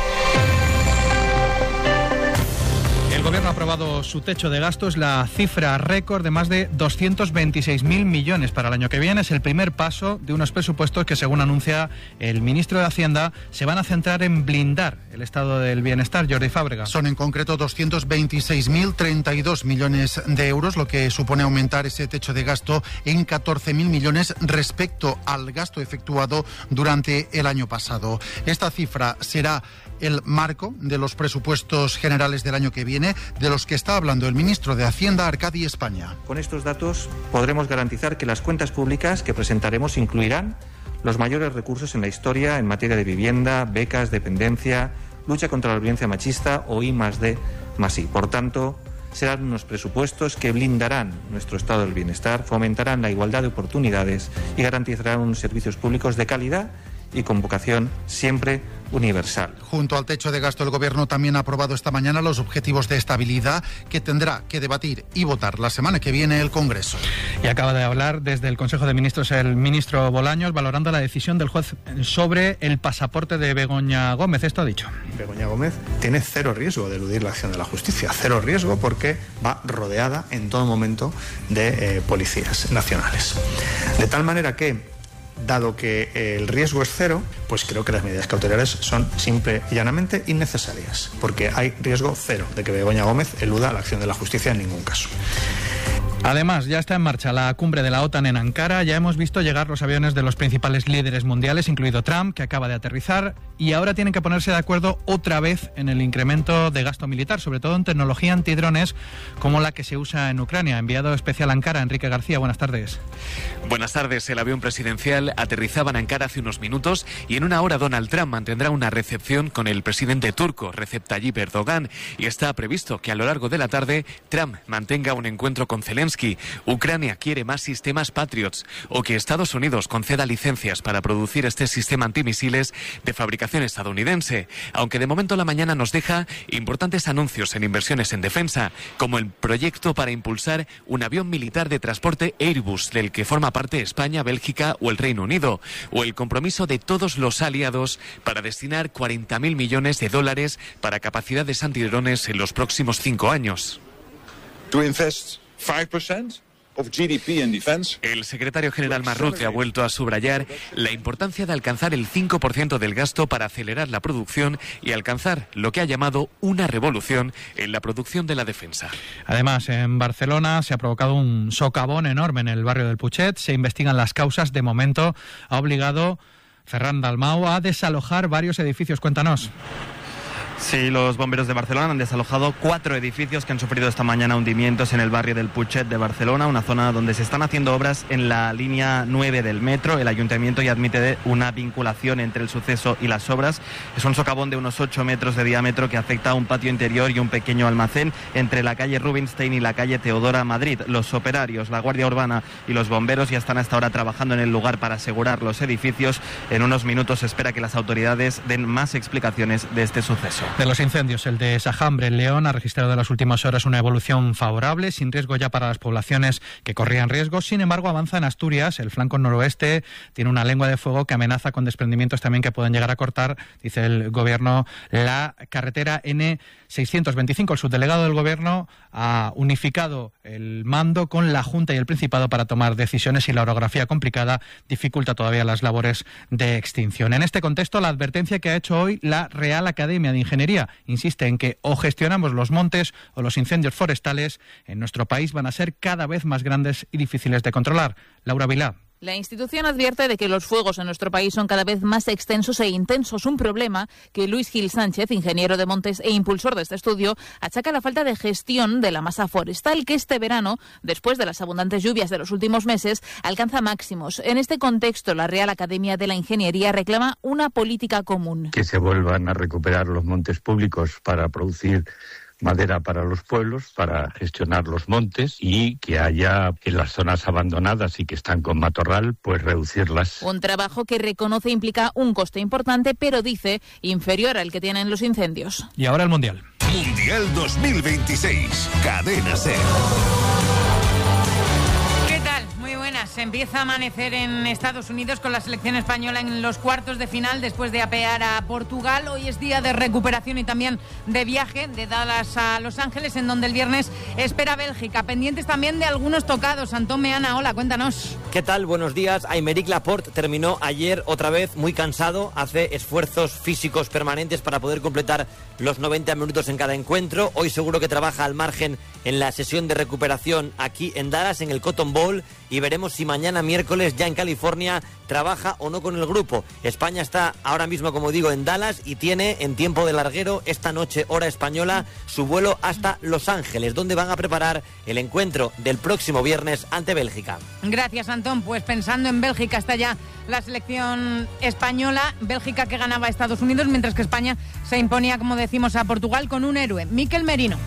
El Gobierno ha aprobado su techo de gastos, la cifra récord de más de doscientos veintiséis mil millones para el año que viene. Es el primer paso de unos presupuestos que, según anuncia el ministro de Hacienda, se van a centrar en blindar el estado del bienestar. Jordi Fábrega. Son en concreto doscientos veintiséis mil treinta y dos millones de euros, lo que supone aumentar ese techo de gasto en catorce mil millones respecto al gasto efectuado durante el año pasado. Esta cifra será el marco de los presupuestos generales del año que viene, de los que está hablando el ministro de Hacienda, Arcadi España. Con estos datos podremos garantizar que las cuentas públicas que presentaremos incluirán los mayores recursos en la historia en materia de vivienda, becas, dependencia, lucha contra la violencia machista o I más D más I. Por tanto, serán unos presupuestos que blindarán nuestro estado del bienestar, fomentarán la igualdad de oportunidades y garantizarán unos servicios públicos de calidad y con vocación siempre universal. Junto al techo de gasto, el Gobierno también ha aprobado esta mañana los objetivos de estabilidad que tendrá que debatir y votar la semana que viene el Congreso. Y acaba de hablar desde el Consejo de Ministros el ministro Bolaños, valorando la decisión del juez sobre el pasaporte de Begoña Gómez. Esto ha dicho. Begoña Gómez tiene cero riesgo de eludir la acción de la justicia. Cero riesgo porque va rodeada en todo momento de eh, policías nacionales. De tal manera que, dado que el riesgo es cero, pues creo que las medidas cautelares son simple y llanamente innecesarias, porque hay riesgo cero de que Begoña Gómez eluda la acción de la justicia en ningún caso. Además, ya está en marcha la cumbre de la OTAN en Ankara. Ya hemos visto llegar los aviones de los principales líderes mundiales, incluido Trump, que acaba de aterrizar, y ahora tienen que ponerse de acuerdo otra vez en el incremento de gasto militar, sobre todo en tecnología antidrones como la que se usa en Ucrania. Enviado especial a Ankara, Enrique García, buenas tardes. Buenas tardes. El avión presidencial aterrizaba en Ankara hace unos minutos y en una hora Donald Trump mantendrá una recepción con el presidente turco, Recep Tayyip Erdogan, y está previsto que a lo largo de la tarde Trump mantenga un encuentro con Zelensky. Ucrania quiere más sistemas Patriots o que Estados Unidos conceda licencias para producir este sistema antimisiles de fabricación estadounidense, aunque de momento la mañana nos deja importantes anuncios en inversiones en defensa, como el proyecto para impulsar un avión militar de transporte Airbus, del que forma parte España, Bélgica o el Reino Unido, o el compromiso de todos los aliados para destinar cuarenta mil millones de dólares para capacidades antidrones en los próximos cinco años. To invest five percent of G D P in defense. El secretario general Marrute ha vuelto a subrayar la importancia de alcanzar el cinco por ciento del gasto para acelerar la producción y alcanzar lo que ha llamado una revolución en la producción de la defensa. Además, en Barcelona se ha provocado un socavón enorme en el barrio del Putxet. Se investigan las causas. De momento ha obligado Ferran Dalmau a desalojar varios edificios. Cuéntanos. Sí, los bomberos de Barcelona han desalojado cuatro edificios que han sufrido esta mañana hundimientos en el barrio del Putxet de Barcelona, una zona donde se están haciendo obras en la línea nueve del metro. El ayuntamiento ya admite una vinculación entre el suceso y las obras. Es un socavón de unos ocho metros de diámetro que afecta a un patio interior y un pequeño almacén entre la calle Rubinstein y la calle Teodora Madrid. Los operarios, la Guardia Urbana y los bomberos ya están hasta ahora trabajando en el lugar para asegurar los edificios. En unos minutos se espera que las autoridades den más explicaciones de este suceso. De los incendios, el de Sajambre, en León, ha registrado en las últimas horas una evolución favorable, sin riesgo ya para las poblaciones que corrían riesgo. Sin embargo, avanza en Asturias. El flanco noroeste tiene una lengua de fuego que amenaza con desprendimientos también que pueden llegar a cortar, dice el Gobierno, la carretera N seiscientos veinticinco. El subdelegado del Gobierno ha unificado el mando con la Junta y el Principado para tomar decisiones y la orografía complicada dificulta todavía las labores de extinción. En este contexto, la advertencia que ha hecho hoy la Real Academia de Ingeniería insiste en que o gestionamos los montes o los incendios forestales en nuestro país van a ser cada vez más grandes y difíciles de controlar. Laura Vilá. La institución advierte de que los fuegos en nuestro país son cada vez más extensos e intensos, un problema que Luis Gil Sánchez, ingeniero de montes e impulsor de este estudio, achaca a la falta de gestión de la masa forestal que este verano, después de las abundantes lluvias de los últimos meses, alcanza máximos. En este contexto, la Real Academia de la Ingeniería reclama una política común. Que se vuelvan a recuperar los montes públicos para producir madera para los pueblos, para gestionar los montes y que haya en las zonas abandonadas y que están con matorral, pues reducirlas. Un trabajo que reconoce implica un coste importante, pero dice inferior al que tienen los incendios. Y ahora el Mundial. Mundial dos mil veintiséis. Cadena SER. Se empieza a amanecer en Estados Unidos con la selección española en los cuartos de final después de apear a Portugal. Hoy es día de recuperación y también de viaje de Dallas a Los Ángeles, en donde el viernes espera Bélgica. Pendientes también de algunos tocados. Antón Meana, hola, cuéntanos. ¿Qué tal? Buenos días. Aymeric Laporte terminó ayer otra vez muy cansado. Hace esfuerzos físicos permanentes para poder completar los noventa minutos en cada encuentro. Hoy seguro que trabaja al margen en la sesión de recuperación aquí en Dallas, en el Cotton Bowl, y veremos si mañana miércoles ya en California trabaja o no con el grupo. España está ahora mismo, como digo, en Dallas y tiene en tiempo de larguero esta noche, hora española, su vuelo hasta Los Ángeles, donde van a preparar el encuentro del próximo viernes ante Bélgica. Gracias, Antón. Pues pensando en Bélgica está ya la selección española. Bélgica que ganaba a Estados Unidos, mientras que España se imponía, como decimos, a Portugal con un héroe, Mikel Merino.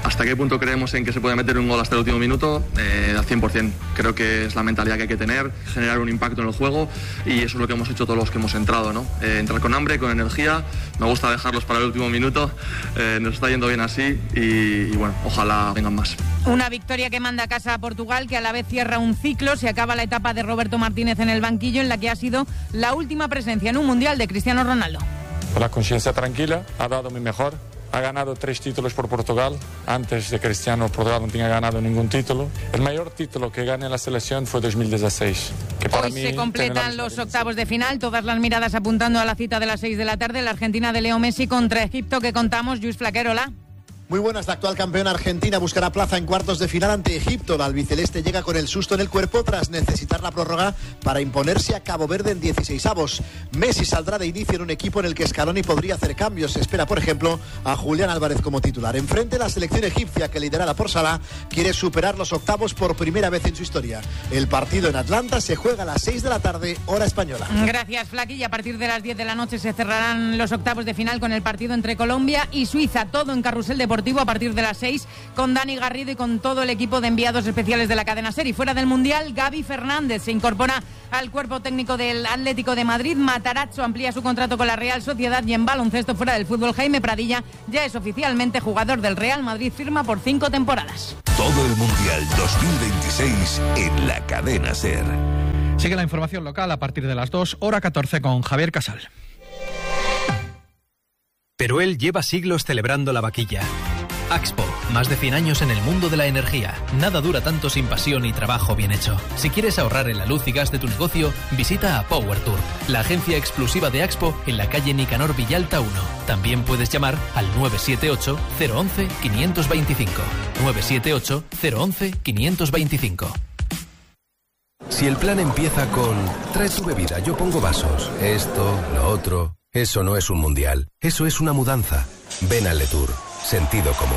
¿Hasta qué punto creemos en que se puede meter un gol hasta el último minuto? Eh, al cien por ciento. Creo que es la mentalidad que hay que tener, generar un impacto en el juego, y eso es lo que hemos hecho todos los que hemos entrado, ¿no? Eh, entrar con hambre, con energía, me gusta dejarlos para el último minuto, eh, nos está yendo bien así y, y bueno, ojalá vengan más. Una victoria que manda a casa a Portugal, que a la vez cierra un ciclo. Se acaba la etapa de Roberto Martínez en el banquillo, en la que ha sido la última presencia en un Mundial de Cristiano Ronaldo. Con la conciencia tranquila, ha dado mi mejor. Ha ganado tres títulos por Portugal. Antes de Cristiano, Portugal no tenía ganado ningún título. El mayor título que gané en la selección fue dos mil dieciséis. Que para Hoy mí se completan los octavos de final, todas las miradas apuntando a la cita de las seis de la tarde, la Argentina de Leo Messi contra Egipto, que contamos. Luis Flaquerola. Muy buenas, la actual campeona argentina buscará plaza en cuartos de final ante Egipto. La albiceleste llega con el susto en el cuerpo tras necesitar la prórroga para imponerse a Cabo Verde en dieciseisavos. Messi saldrá de inicio en un equipo en el que Scaloni podría hacer cambios. Se espera, por ejemplo, a Julián Álvarez como titular. Enfrente, la selección egipcia, que liderada por Salah, quiere superar los octavos por primera vez en su historia. El partido en Atlanta se juega a las seis de la tarde, hora española. Gracias, Flaqui. Y a partir de las diez de la noche se cerrarán los octavos de final con el partido entre Colombia y Suiza. Todo en Carrusel Deportivo a partir de las seis, con Dani Garrido y con todo el equipo de enviados especiales de la cadena SER. Y fuera del Mundial, Gaby Fernández se incorpora al cuerpo técnico del Atlético de Madrid. Matarazzo amplía su contrato con la Real Sociedad, y en baloncesto fuera del fútbol, Jaime Pradilla ya es oficialmente jugador del Real Madrid, firma por cinco temporadas. Todo el Mundial dos mil veintiséis en la cadena SER. Sigue la información local a partir de las dos, hora catorce, con Javier Casal. Teruel lleva siglos celebrando la vaquilla. Axpo, más de cien años en el mundo de la energía. Nada dura tanto sin pasión y trabajo bien hecho. Si quieres ahorrar en la luz y gas de tu negocio, visita a Power Tour, la agencia exclusiva de Axpo en la calle Nicanor Villalta uno. También puedes llamar al nueve siete ocho, cero once, quinientos veinticinco. nueve siete ocho, cero once, quinientos veinticinco. Si el plan empieza con trae tu bebida, yo pongo vasos, esto, lo otro, eso no es un mundial, eso es una mudanza. Ven al Letour. Sentido común.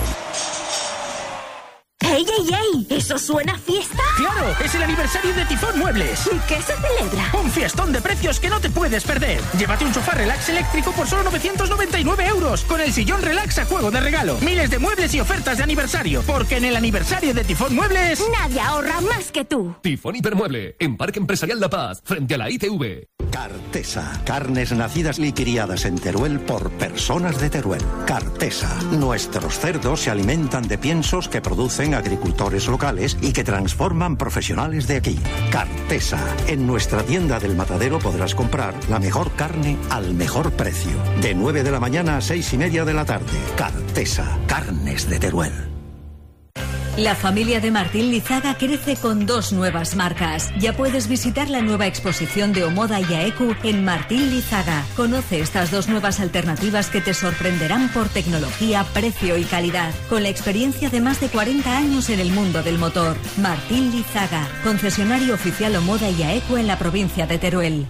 ¡Ey, ey, ey! ¿Eso suena a fiesta? ¡Claro! ¡Es el aniversario de Tifón Muebles! ¿Y qué se celebra? ¡Un fiestón de precios que no te puedes perder! Llévate un sofá relax eléctrico por solo novecientos noventa y nueve euros, con el sillón relax a juego de regalo. Miles de muebles y ofertas de aniversario, porque en el aniversario de Tifón Muebles... Nadie ahorra más que tú. Tifón Hipermueble, en Parque Empresarial La Paz, frente a la I T V. Cartesa, carnes nacidas y criadas en Teruel por personas de Teruel. Cartesa, nuestros cerdos se alimentan de piensos que producen agricultores locales y que transforman profesionales de aquí. Cartesa, en nuestra tienda del Matadero podrás comprar la mejor carne al mejor precio. De nueve de la mañana a seis y media de la tarde. Cartesa, carnes de Teruel. La familia de Martín Lizaga crece con dos nuevas marcas. Ya puedes visitar la nueva exposición de Omoda y Aeku en Martín Lizaga. Conoce estas dos nuevas alternativas que te sorprenderán por tecnología, precio y calidad. Con la experiencia de más de cuarenta años en el mundo del motor. Martín Lizaga, concesionario oficial Omoda y Aeku en la provincia de Teruel.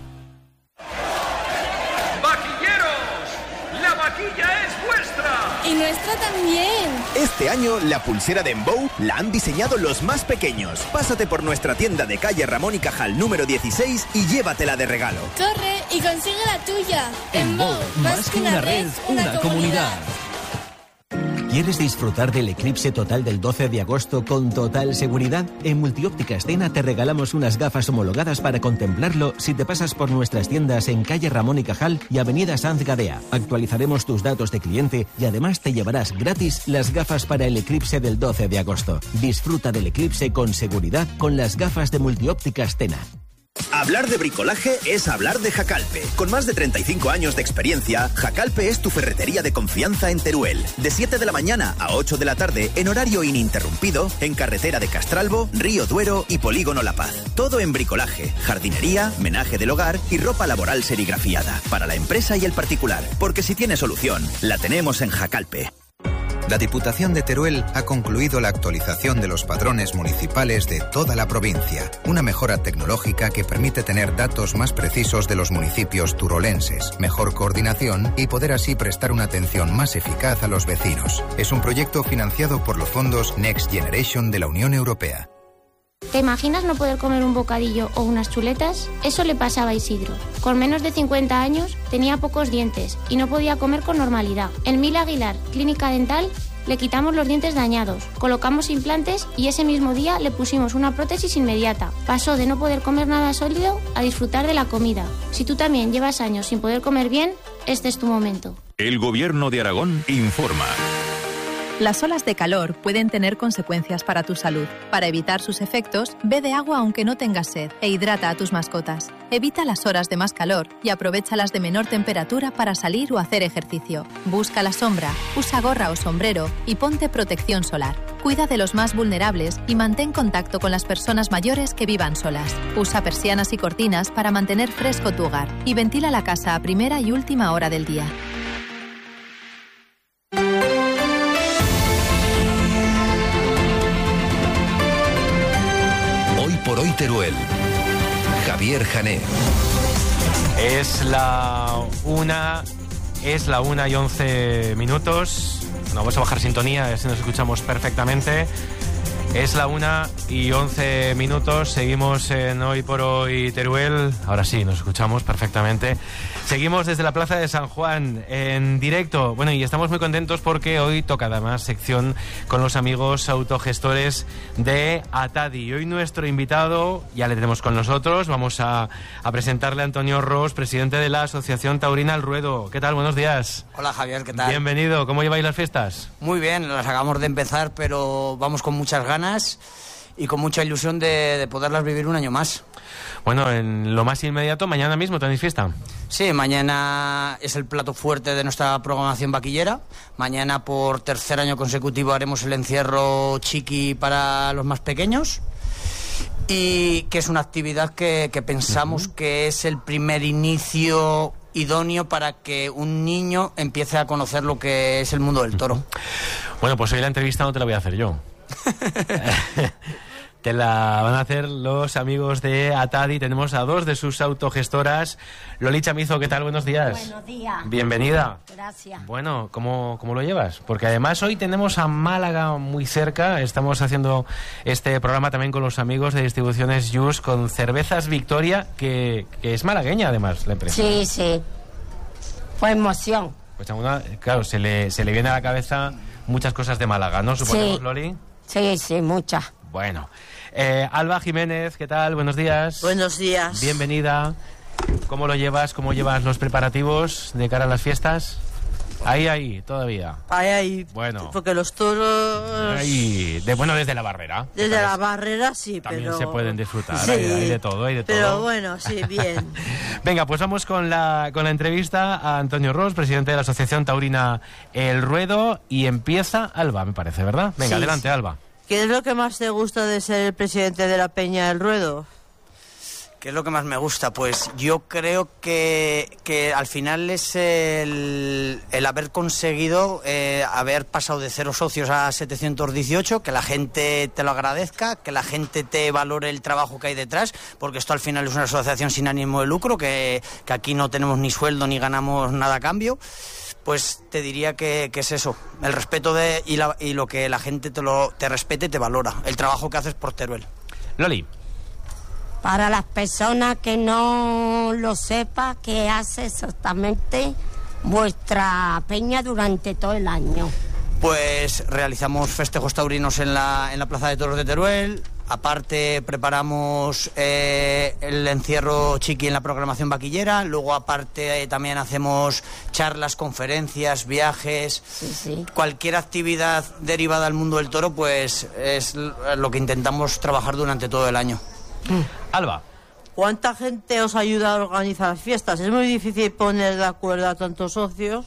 ¡Y nuestra también! Este año, la pulsera de Embow la han diseñado los más pequeños. Pásate por nuestra tienda de calle Ramón y Cajal número dieciséis y llévatela de regalo. ¡Corre y consigue la tuya! Embow, más que una red, una comunidad. ¿Quieres disfrutar del eclipse total del doce de agosto con total seguridad? En Multióptica Escena te regalamos unas gafas homologadas para contemplarlo si te pasas por nuestras tiendas en calle Ramón y Cajal y avenida Sanz Gadea. Actualizaremos tus datos de cliente y además te llevarás gratis las gafas para el eclipse del doce de agosto. Disfruta del eclipse con seguridad con las gafas de Multióptica Escena. Hablar de bricolaje es hablar de Jacalpe. Con más de treinta y cinco años de experiencia, Jacalpe es tu ferretería de confianza en Teruel. De siete de la mañana a ocho de la tarde, en horario ininterrumpido, en carretera de Castralbo, Río Duero y Polígono La Paz. Todo en bricolaje, jardinería, menaje del hogar y ropa laboral serigrafiada. Para la empresa y el particular. Porque si tiene solución, la tenemos en Jacalpe. La Diputación de Teruel ha concluido la actualización de los padrones municipales de toda la provincia, una mejora tecnológica que permite tener datos más precisos de los municipios turolenses, mejor coordinación y poder así prestar una atención más eficaz a los vecinos. Es un proyecto financiado por los fondos Next Generation de la Unión Europea. ¿Te imaginas no poder comer un bocadillo o unas chuletas? Eso le pasaba a Isidro. Con menos de cincuenta años tenía pocos dientes y no podía comer con normalidad. En Mil Aguilar, Clínica Dental, Le quitamos los dientes dañados, colocamos implantes y ese mismo día le pusimos una prótesis inmediata. Pasó de no poder comer nada sólido a disfrutar de la comida. Si tú también llevas años sin poder comer bien, este es tu momento. El Gobierno de Aragón informa. Las olas de calor pueden tener consecuencias para tu salud. Para evitar sus efectos, bebe agua aunque no tengas sed e hidrata a tus mascotas. Evita las horas de más calor y aprovecha las de menor temperatura para salir o hacer ejercicio. Busca la sombra, usa gorra o sombrero y ponte protección solar. Cuida de los más vulnerables y mantén contacto con las personas mayores que vivan solas. Usa persianas y cortinas para mantener fresco tu hogar y ventila la casa a primera y última hora del día. Por hoy Teruel. Javier Jané. Es la una, es la una y once minutos. Nos vamos a bajar sintonía, así nos escuchamos perfectamente. Es la una y once minutos. Seguimos en Hoy por Hoy Teruel. Ahora sí, nos escuchamos perfectamente. Seguimos desde la Plaza de San Juan en directo. Bueno, y estamos muy contentos porque hoy toca además sección con los amigos autogestores de Atadi. Hoy nuestro invitado, ya le tenemos con nosotros, vamos a, a presentarle a Antonio Ros, presidente de la Asociación Taurina El Ruedo. ¿Qué tal? Buenos días. Hola Javier, ¿qué tal? Bienvenido. ¿Cómo lleváis las fiestas? Muy bien, las acabamos de empezar, pero vamos con muchas ganas y con mucha ilusión de, de poderlas vivir un año más. Bueno, en lo más inmediato, mañana mismo tenéis fiesta. Sí, mañana es el plato fuerte de nuestra programación vaquillera. Mañana por tercer año consecutivo haremos el encierro chiqui para los más pequeños. Y que es una actividad que, que pensamos uh-huh. que es el primer inicio idóneo para que un niño empiece a conocer lo que es el mundo del toro. Bueno, pues hoy la entrevista no te la voy a hacer yo. Te la van a hacer los amigos de Atadi. Tenemos a dos de sus autogestoras. Loli Chamizo, ¿qué tal? Buenos días. Buenos días. Bienvenida. Gracias. Bueno, ¿cómo, cómo lo llevas? Porque además hoy tenemos a Málaga muy cerca. Estamos haciendo este programa también con los amigos de Distribuciones Just con Cervezas Victoria, que, que es malagueña además la empresa. Sí, sí. Fue emoción. Pues a una, claro, se le, se le viene a la cabeza muchas cosas de Málaga, ¿no? Suponemos, sí. Loli. Sí, sí, muchas. Bueno. Eh, Alba Jiménez, ¿qué tal? Buenos días. Buenos días. Bienvenida. ¿Cómo lo llevas? ¿Cómo llevas los preparativos de cara a las fiestas? Ahí, ahí, todavía. Ahí, ahí. Bueno. Porque los toros... Ahí. De, bueno, desde la barrera. Desde la barrera, sí, también pero... se pueden disfrutar. Sí. Hay, hay de todo, hay de todo. Pero bueno, sí, bien. Venga, pues vamos con la, con la entrevista a Antonio Ros, presidente de la Asociación Taurina El Ruedo. Y empieza Alba, me parece, ¿verdad? Venga, sí, adelante, sí. Alba. ¿Qué es lo que más te gusta de ser el presidente de la Peña del Ruedo? ¿Qué es lo que más me gusta? Pues yo creo que, que al final es el, el haber conseguido eh, haber pasado de cero socios a setecientos dieciocho, que la gente te lo agradezca, que la gente te valore el trabajo que hay detrás, porque esto al final es una asociación sin ánimo de lucro, que, que aquí no tenemos ni sueldo ni ganamos nada a cambio. Pues te diría que, que es eso, el respeto de y, la, y lo que la gente te, lo, te respete y te valora, el trabajo que haces por Teruel. Loli. Para las personas que no lo sepan, ¿qué hace exactamente vuestra peña durante todo el año? Pues realizamos festejos taurinos en la, en la Plaza de Toros de Teruel. Aparte preparamos eh, el encierro chiqui en la programación vaquillera. Luego aparte eh, también hacemos charlas, conferencias, viajes. Sí, sí. Cualquier actividad derivada del mundo del toro, pues es lo que intentamos trabajar durante todo el año. Alba. ¿Cuánta gente os ayuda a organizar las fiestas? ¿Es muy difícil poner de acuerdo a tantos socios?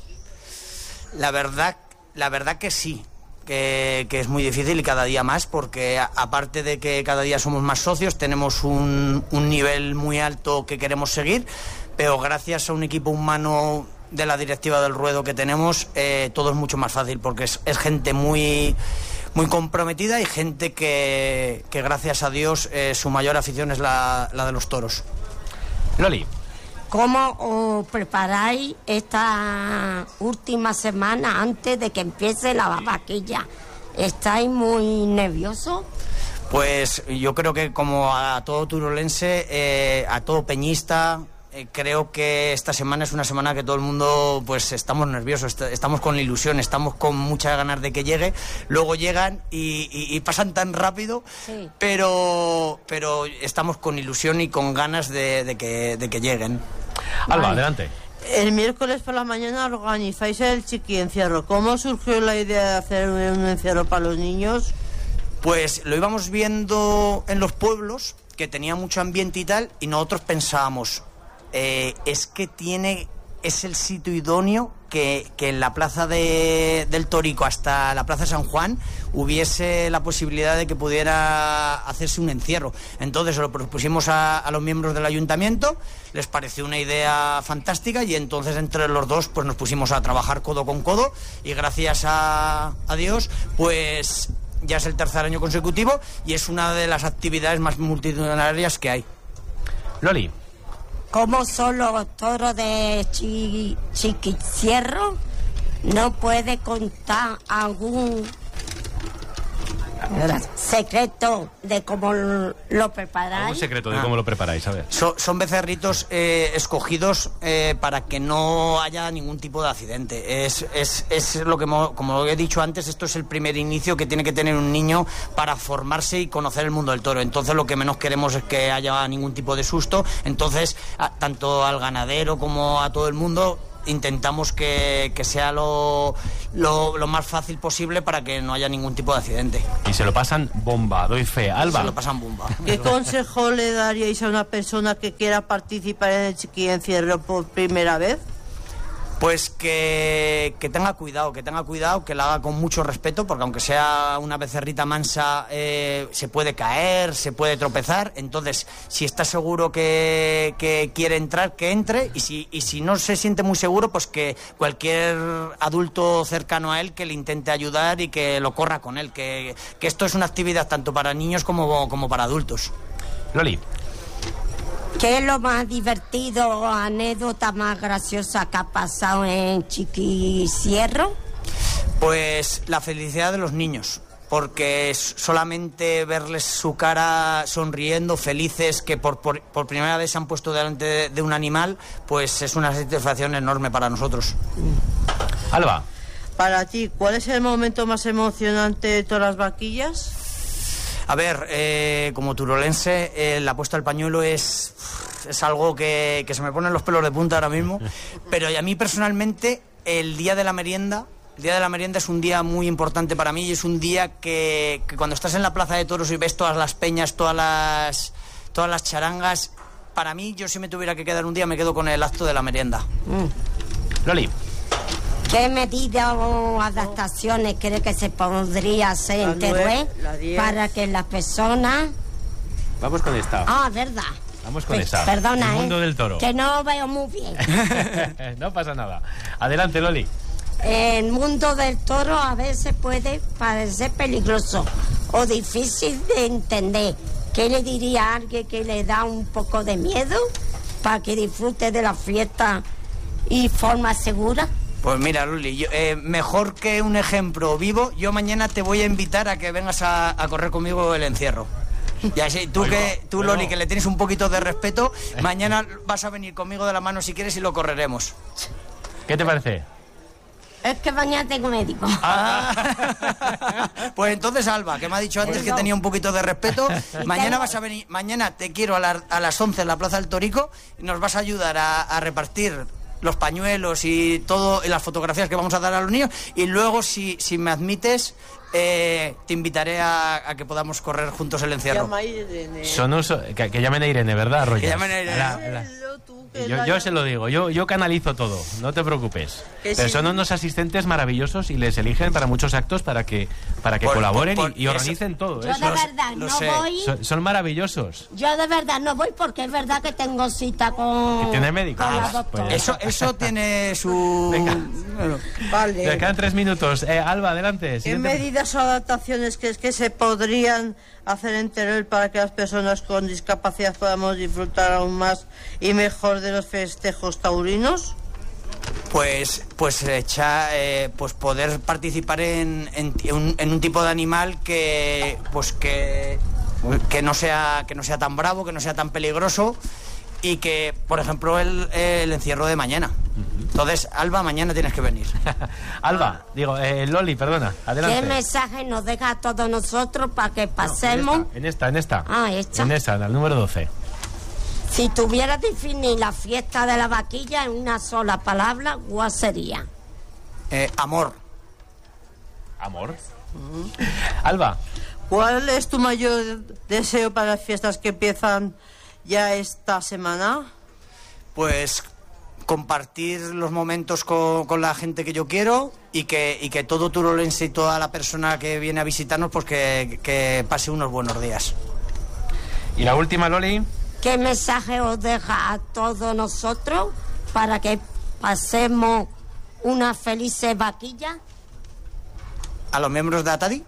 La verdad, la verdad que sí. Que, que es muy difícil y cada día más, porque a, aparte de que cada día somos más socios, tenemos un, un nivel muy alto que queremos seguir, pero gracias a un equipo humano de la directiva del Ruedo que tenemos, eh, todo es mucho más fácil, porque es, es gente muy, muy comprometida y gente que, que gracias a Dios eh, su mayor afición es la, la de los toros. Loli. ¿Cómo os preparáis esta última semana antes de que empiece la vaquilla? ¿Estáis muy nerviosos? Pues yo creo que como a todo turolense, eh, a todo peñista, eh, creo que esta semana es una semana que todo el mundo, pues estamos nerviosos, est- estamos con ilusión, estamos con muchas ganas de que llegue. Luego llegan y, y, y pasan tan rápido, sí. pero, pero estamos con ilusión y con ganas de, de, que, de que lleguen. Alba, adelante. El miércoles por la mañana organizáis el chiqui encierro. ¿Cómo surgió la idea de hacer un encierro para los niños? Pues lo íbamos viendo en los pueblos, que tenía mucho ambiente y tal, y nosotros pensábamos, eh, es que tiene, es el sitio idóneo que, que en la plaza de, del Torico hasta la plaza San Juan hubiese la posibilidad de que pudiera hacerse un encierro. Entonces se lo propusimos a, a los miembros del ayuntamiento, les pareció una idea fantástica y entonces entre los dos pues nos pusimos a trabajar codo con codo y gracias a, a Dios pues ya es el tercer año consecutivo y es una de las actividades más multitudinarias que hay. Loli. Como son los toros de chi, Chiquicierro, no puede contar algún secreto de cómo lo preparáis. Un secreto de cómo lo preparáis, a ver. So, son becerritos eh, escogidos eh, para que no haya ningún tipo de accidente. Es, es, es lo que, como he dicho antes, esto es el primer inicio que tiene que tener un niño para formarse y conocer el mundo del toro. Entonces lo que menos queremos es que haya ningún tipo de susto. Entonces, a, tanto al ganadero como a todo el mundo, intentamos que, que sea lo, lo, lo más fácil posible para que no haya ningún tipo de accidente. Y se lo pasan bomba, doy fe. Alba. Se lo pasan bomba. ¿Qué consejo le daríais a una persona que quiera participar en el chiqui encierro por primera vez? Pues que, que tenga cuidado, que tenga cuidado, que la haga con mucho respeto, porque aunque sea una becerrita mansa, eh, se puede caer, se puede tropezar. Entonces, si está seguro que, que quiere entrar, que entre, y si, y si no se siente muy seguro, pues que cualquier adulto cercano a él que le intente ayudar y que lo corra con él, que, que esto es una actividad tanto para niños como, como para adultos. Loli. ¿Qué es lo más divertido o anécdota más graciosa que ha pasado en Chiquicierro? Pues la felicidad de los niños, porque solamente verles su cara sonriendo, felices, que por, por, por primera vez se han puesto delante de, de un animal, pues es una satisfacción enorme para nosotros. Alba. Para ti, ¿cuál es el momento más emocionante de todas las vaquillas? A ver, eh, como turolense, eh, la puesta al pañuelo es, es algo que, que se me ponen los pelos de punta ahora mismo, pero a mí personalmente el día de la merienda, el día de la merienda es un día muy importante para mí y es un día que, que cuando estás en la plaza de toros y ves todas las peñas, todas las, todas las charangas, para mí, yo si me tuviera que quedar un día me quedo con el acto de la merienda. Mm. Loli. ¿Qué medidas o adaptaciones cree que se podría hacer en Teruel para que las personas... Vamos con esta. Ah, verdad. Vamos con Pues, esta. Perdona, El mundo eh, del toro. que no veo muy bien. No pasa nada. Adelante, Loli. El mundo del toro a veces puede parecer peligroso o difícil de entender. ¿Qué le diría a alguien que le da un poco de miedo para que disfrute de la fiesta y forma segura? Pues mira, Luli, yo, eh, mejor que un ejemplo vivo, yo mañana te voy a invitar a que vengas a, a correr conmigo el encierro. Y así, tú, que, tú Loli, que le tienes un poquito de respeto, mañana vas a venir conmigo de la mano si quieres y lo correremos. ¿Qué te parece? Es que mañana tengo médico. Ah. Pues entonces, Alba, que me ha dicho antes que tenía un poquito de respeto, mañana vas a venir, mañana te quiero a, la, a las once en la Plaza del Torico y nos vas a ayudar a, a repartir los pañuelos y todo, y las fotografías que vamos a dar a los niños, y luego si, si me admites eh, te invitaré a, a que podamos correr juntos el encierro. Llama a Irene. Son uso, que, que llamen a Irene, ¿verdad, Roger? Que llamen a Irene. La, la, yo, yo se lo digo, yo, yo canalizo todo, no te preocupes. Pero sí. son unos asistentes maravillosos y les eligen para muchos actos para que para que Por- colaboren por- por y, y organicen eso. todo. Yo eso. de verdad lo no sé. voy. Son, son maravillosos. Yo de verdad no voy porque es verdad que tengo cita con... ¿Que tiene médico? con la Ah, doctora. pues- Eso, eso tiene su... Venga. Bueno, Le Vale. quedan tres minutos. Eh, Alba, adelante. ¿Qué Siguiente. medidas o adaptaciones crees que se podrían hacer en Teruel para que las personas con discapacidad podamos disfrutar aún más y mejor de los festejos taurinos? Pues, pues, echa, eh, pues poder participar en, en, un, en un tipo de animal que, pues que, que no sea, que no sea tan bravo, que no sea tan peligroso y que, por ejemplo, el, el encierro de mañana. Entonces, Alba, mañana tienes que venir. Alba, digo, eh, Loli, perdona, adelante. ¿Qué mensaje nos deja a todos nosotros para que pasemos? No, en esta, en esta. Ah, esta. En esta, en el número doce. Si tuvieras que definir la fiesta de la vaquilla en una sola palabra, ¿cuál sería? Eh, amor. ¿Amor? Uh-huh. Alba. ¿Cuál es tu mayor deseo para las fiestas que empiezan ya esta semana? Pues compartir los momentos con, con la gente que yo quiero y que, y que todo turolense y toda la persona que viene a visitarnos, pues que, que pase unos buenos días. ¿Y la última, Loli? ¿Qué mensaje os deja a todos nosotros para que pasemos una feliz vaquilla? ¿A los miembros de ATADI?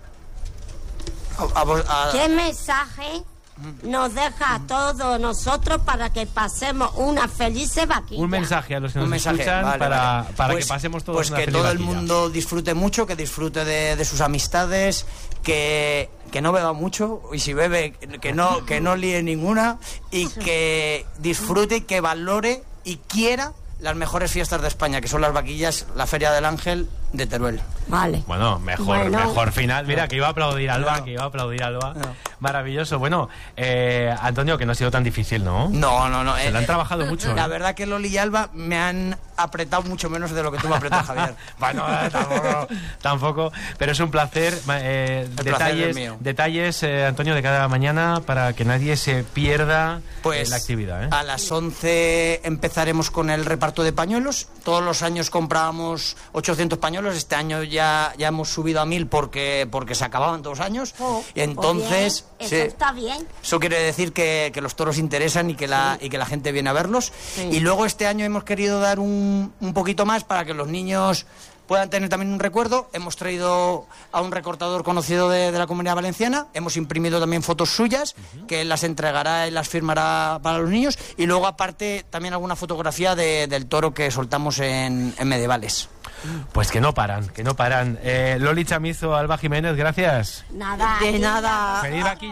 A, a, a... ¿Qué mensaje nos deja a todos nosotros para que pasemos una feliz vaquilla? Un mensaje a los que nos Un mensaje, escuchan vale, para, vale. para pues, que pasemos todos pues una que feliz todo vaquilla. El mundo disfrute mucho, que disfrute de, de sus amistades, que, que no beba mucho, y si bebe, que no, que no líe ninguna, y que disfrute y que valore y quiera las mejores fiestas de España, que son las vaquillas, la Feria del Ángel de Teruel. Vale. Bueno, mejor, bueno. mejor final. Mira, que iba a aplaudir Alba, no. que iba a aplaudir Alba. No. Maravilloso. Bueno, eh, Antonio, que no ha sido tan difícil, ¿no? No, no, no. Se eh, lo han trabajado mucho. La ¿eh? verdad que Loli y Alba me han apretado mucho menos de lo que tú me apretas, Javier. Bueno, eh, tampoco, tampoco, pero es un placer. Eh, El detalles, placer detalles eh, Antonio, de cada mañana para que nadie se pierda pues, eh, la actividad. ¿eh? A las once empezaremos con el reparto de pañuelos. Todos los años comprábamos ochocientos pañuelos. Este año ya, ya hemos subido a mil porque, porque se acababan dos años. Oh, y entonces... Bien, sí, eso está bien. Eso quiere decir que, que los toros interesan y que, la, sí. y que la gente viene a verlos. Sí. Y luego este año hemos querido dar un, un poquito más para que los niños puedan tener también un recuerdo. Hemos traído a un recortador conocido de, de la Comunidad Valenciana. Hemos imprimido también fotos suyas, uh-huh. que él las entregará y las firmará para los niños. Y luego, aparte, también alguna fotografía de, del toro que soltamos en, en Medievales. Pues que no paran, que no paran. Eh, Loli Chamizo, Alba Jiménez, gracias. Nada. De nada. Feliz vaquilla.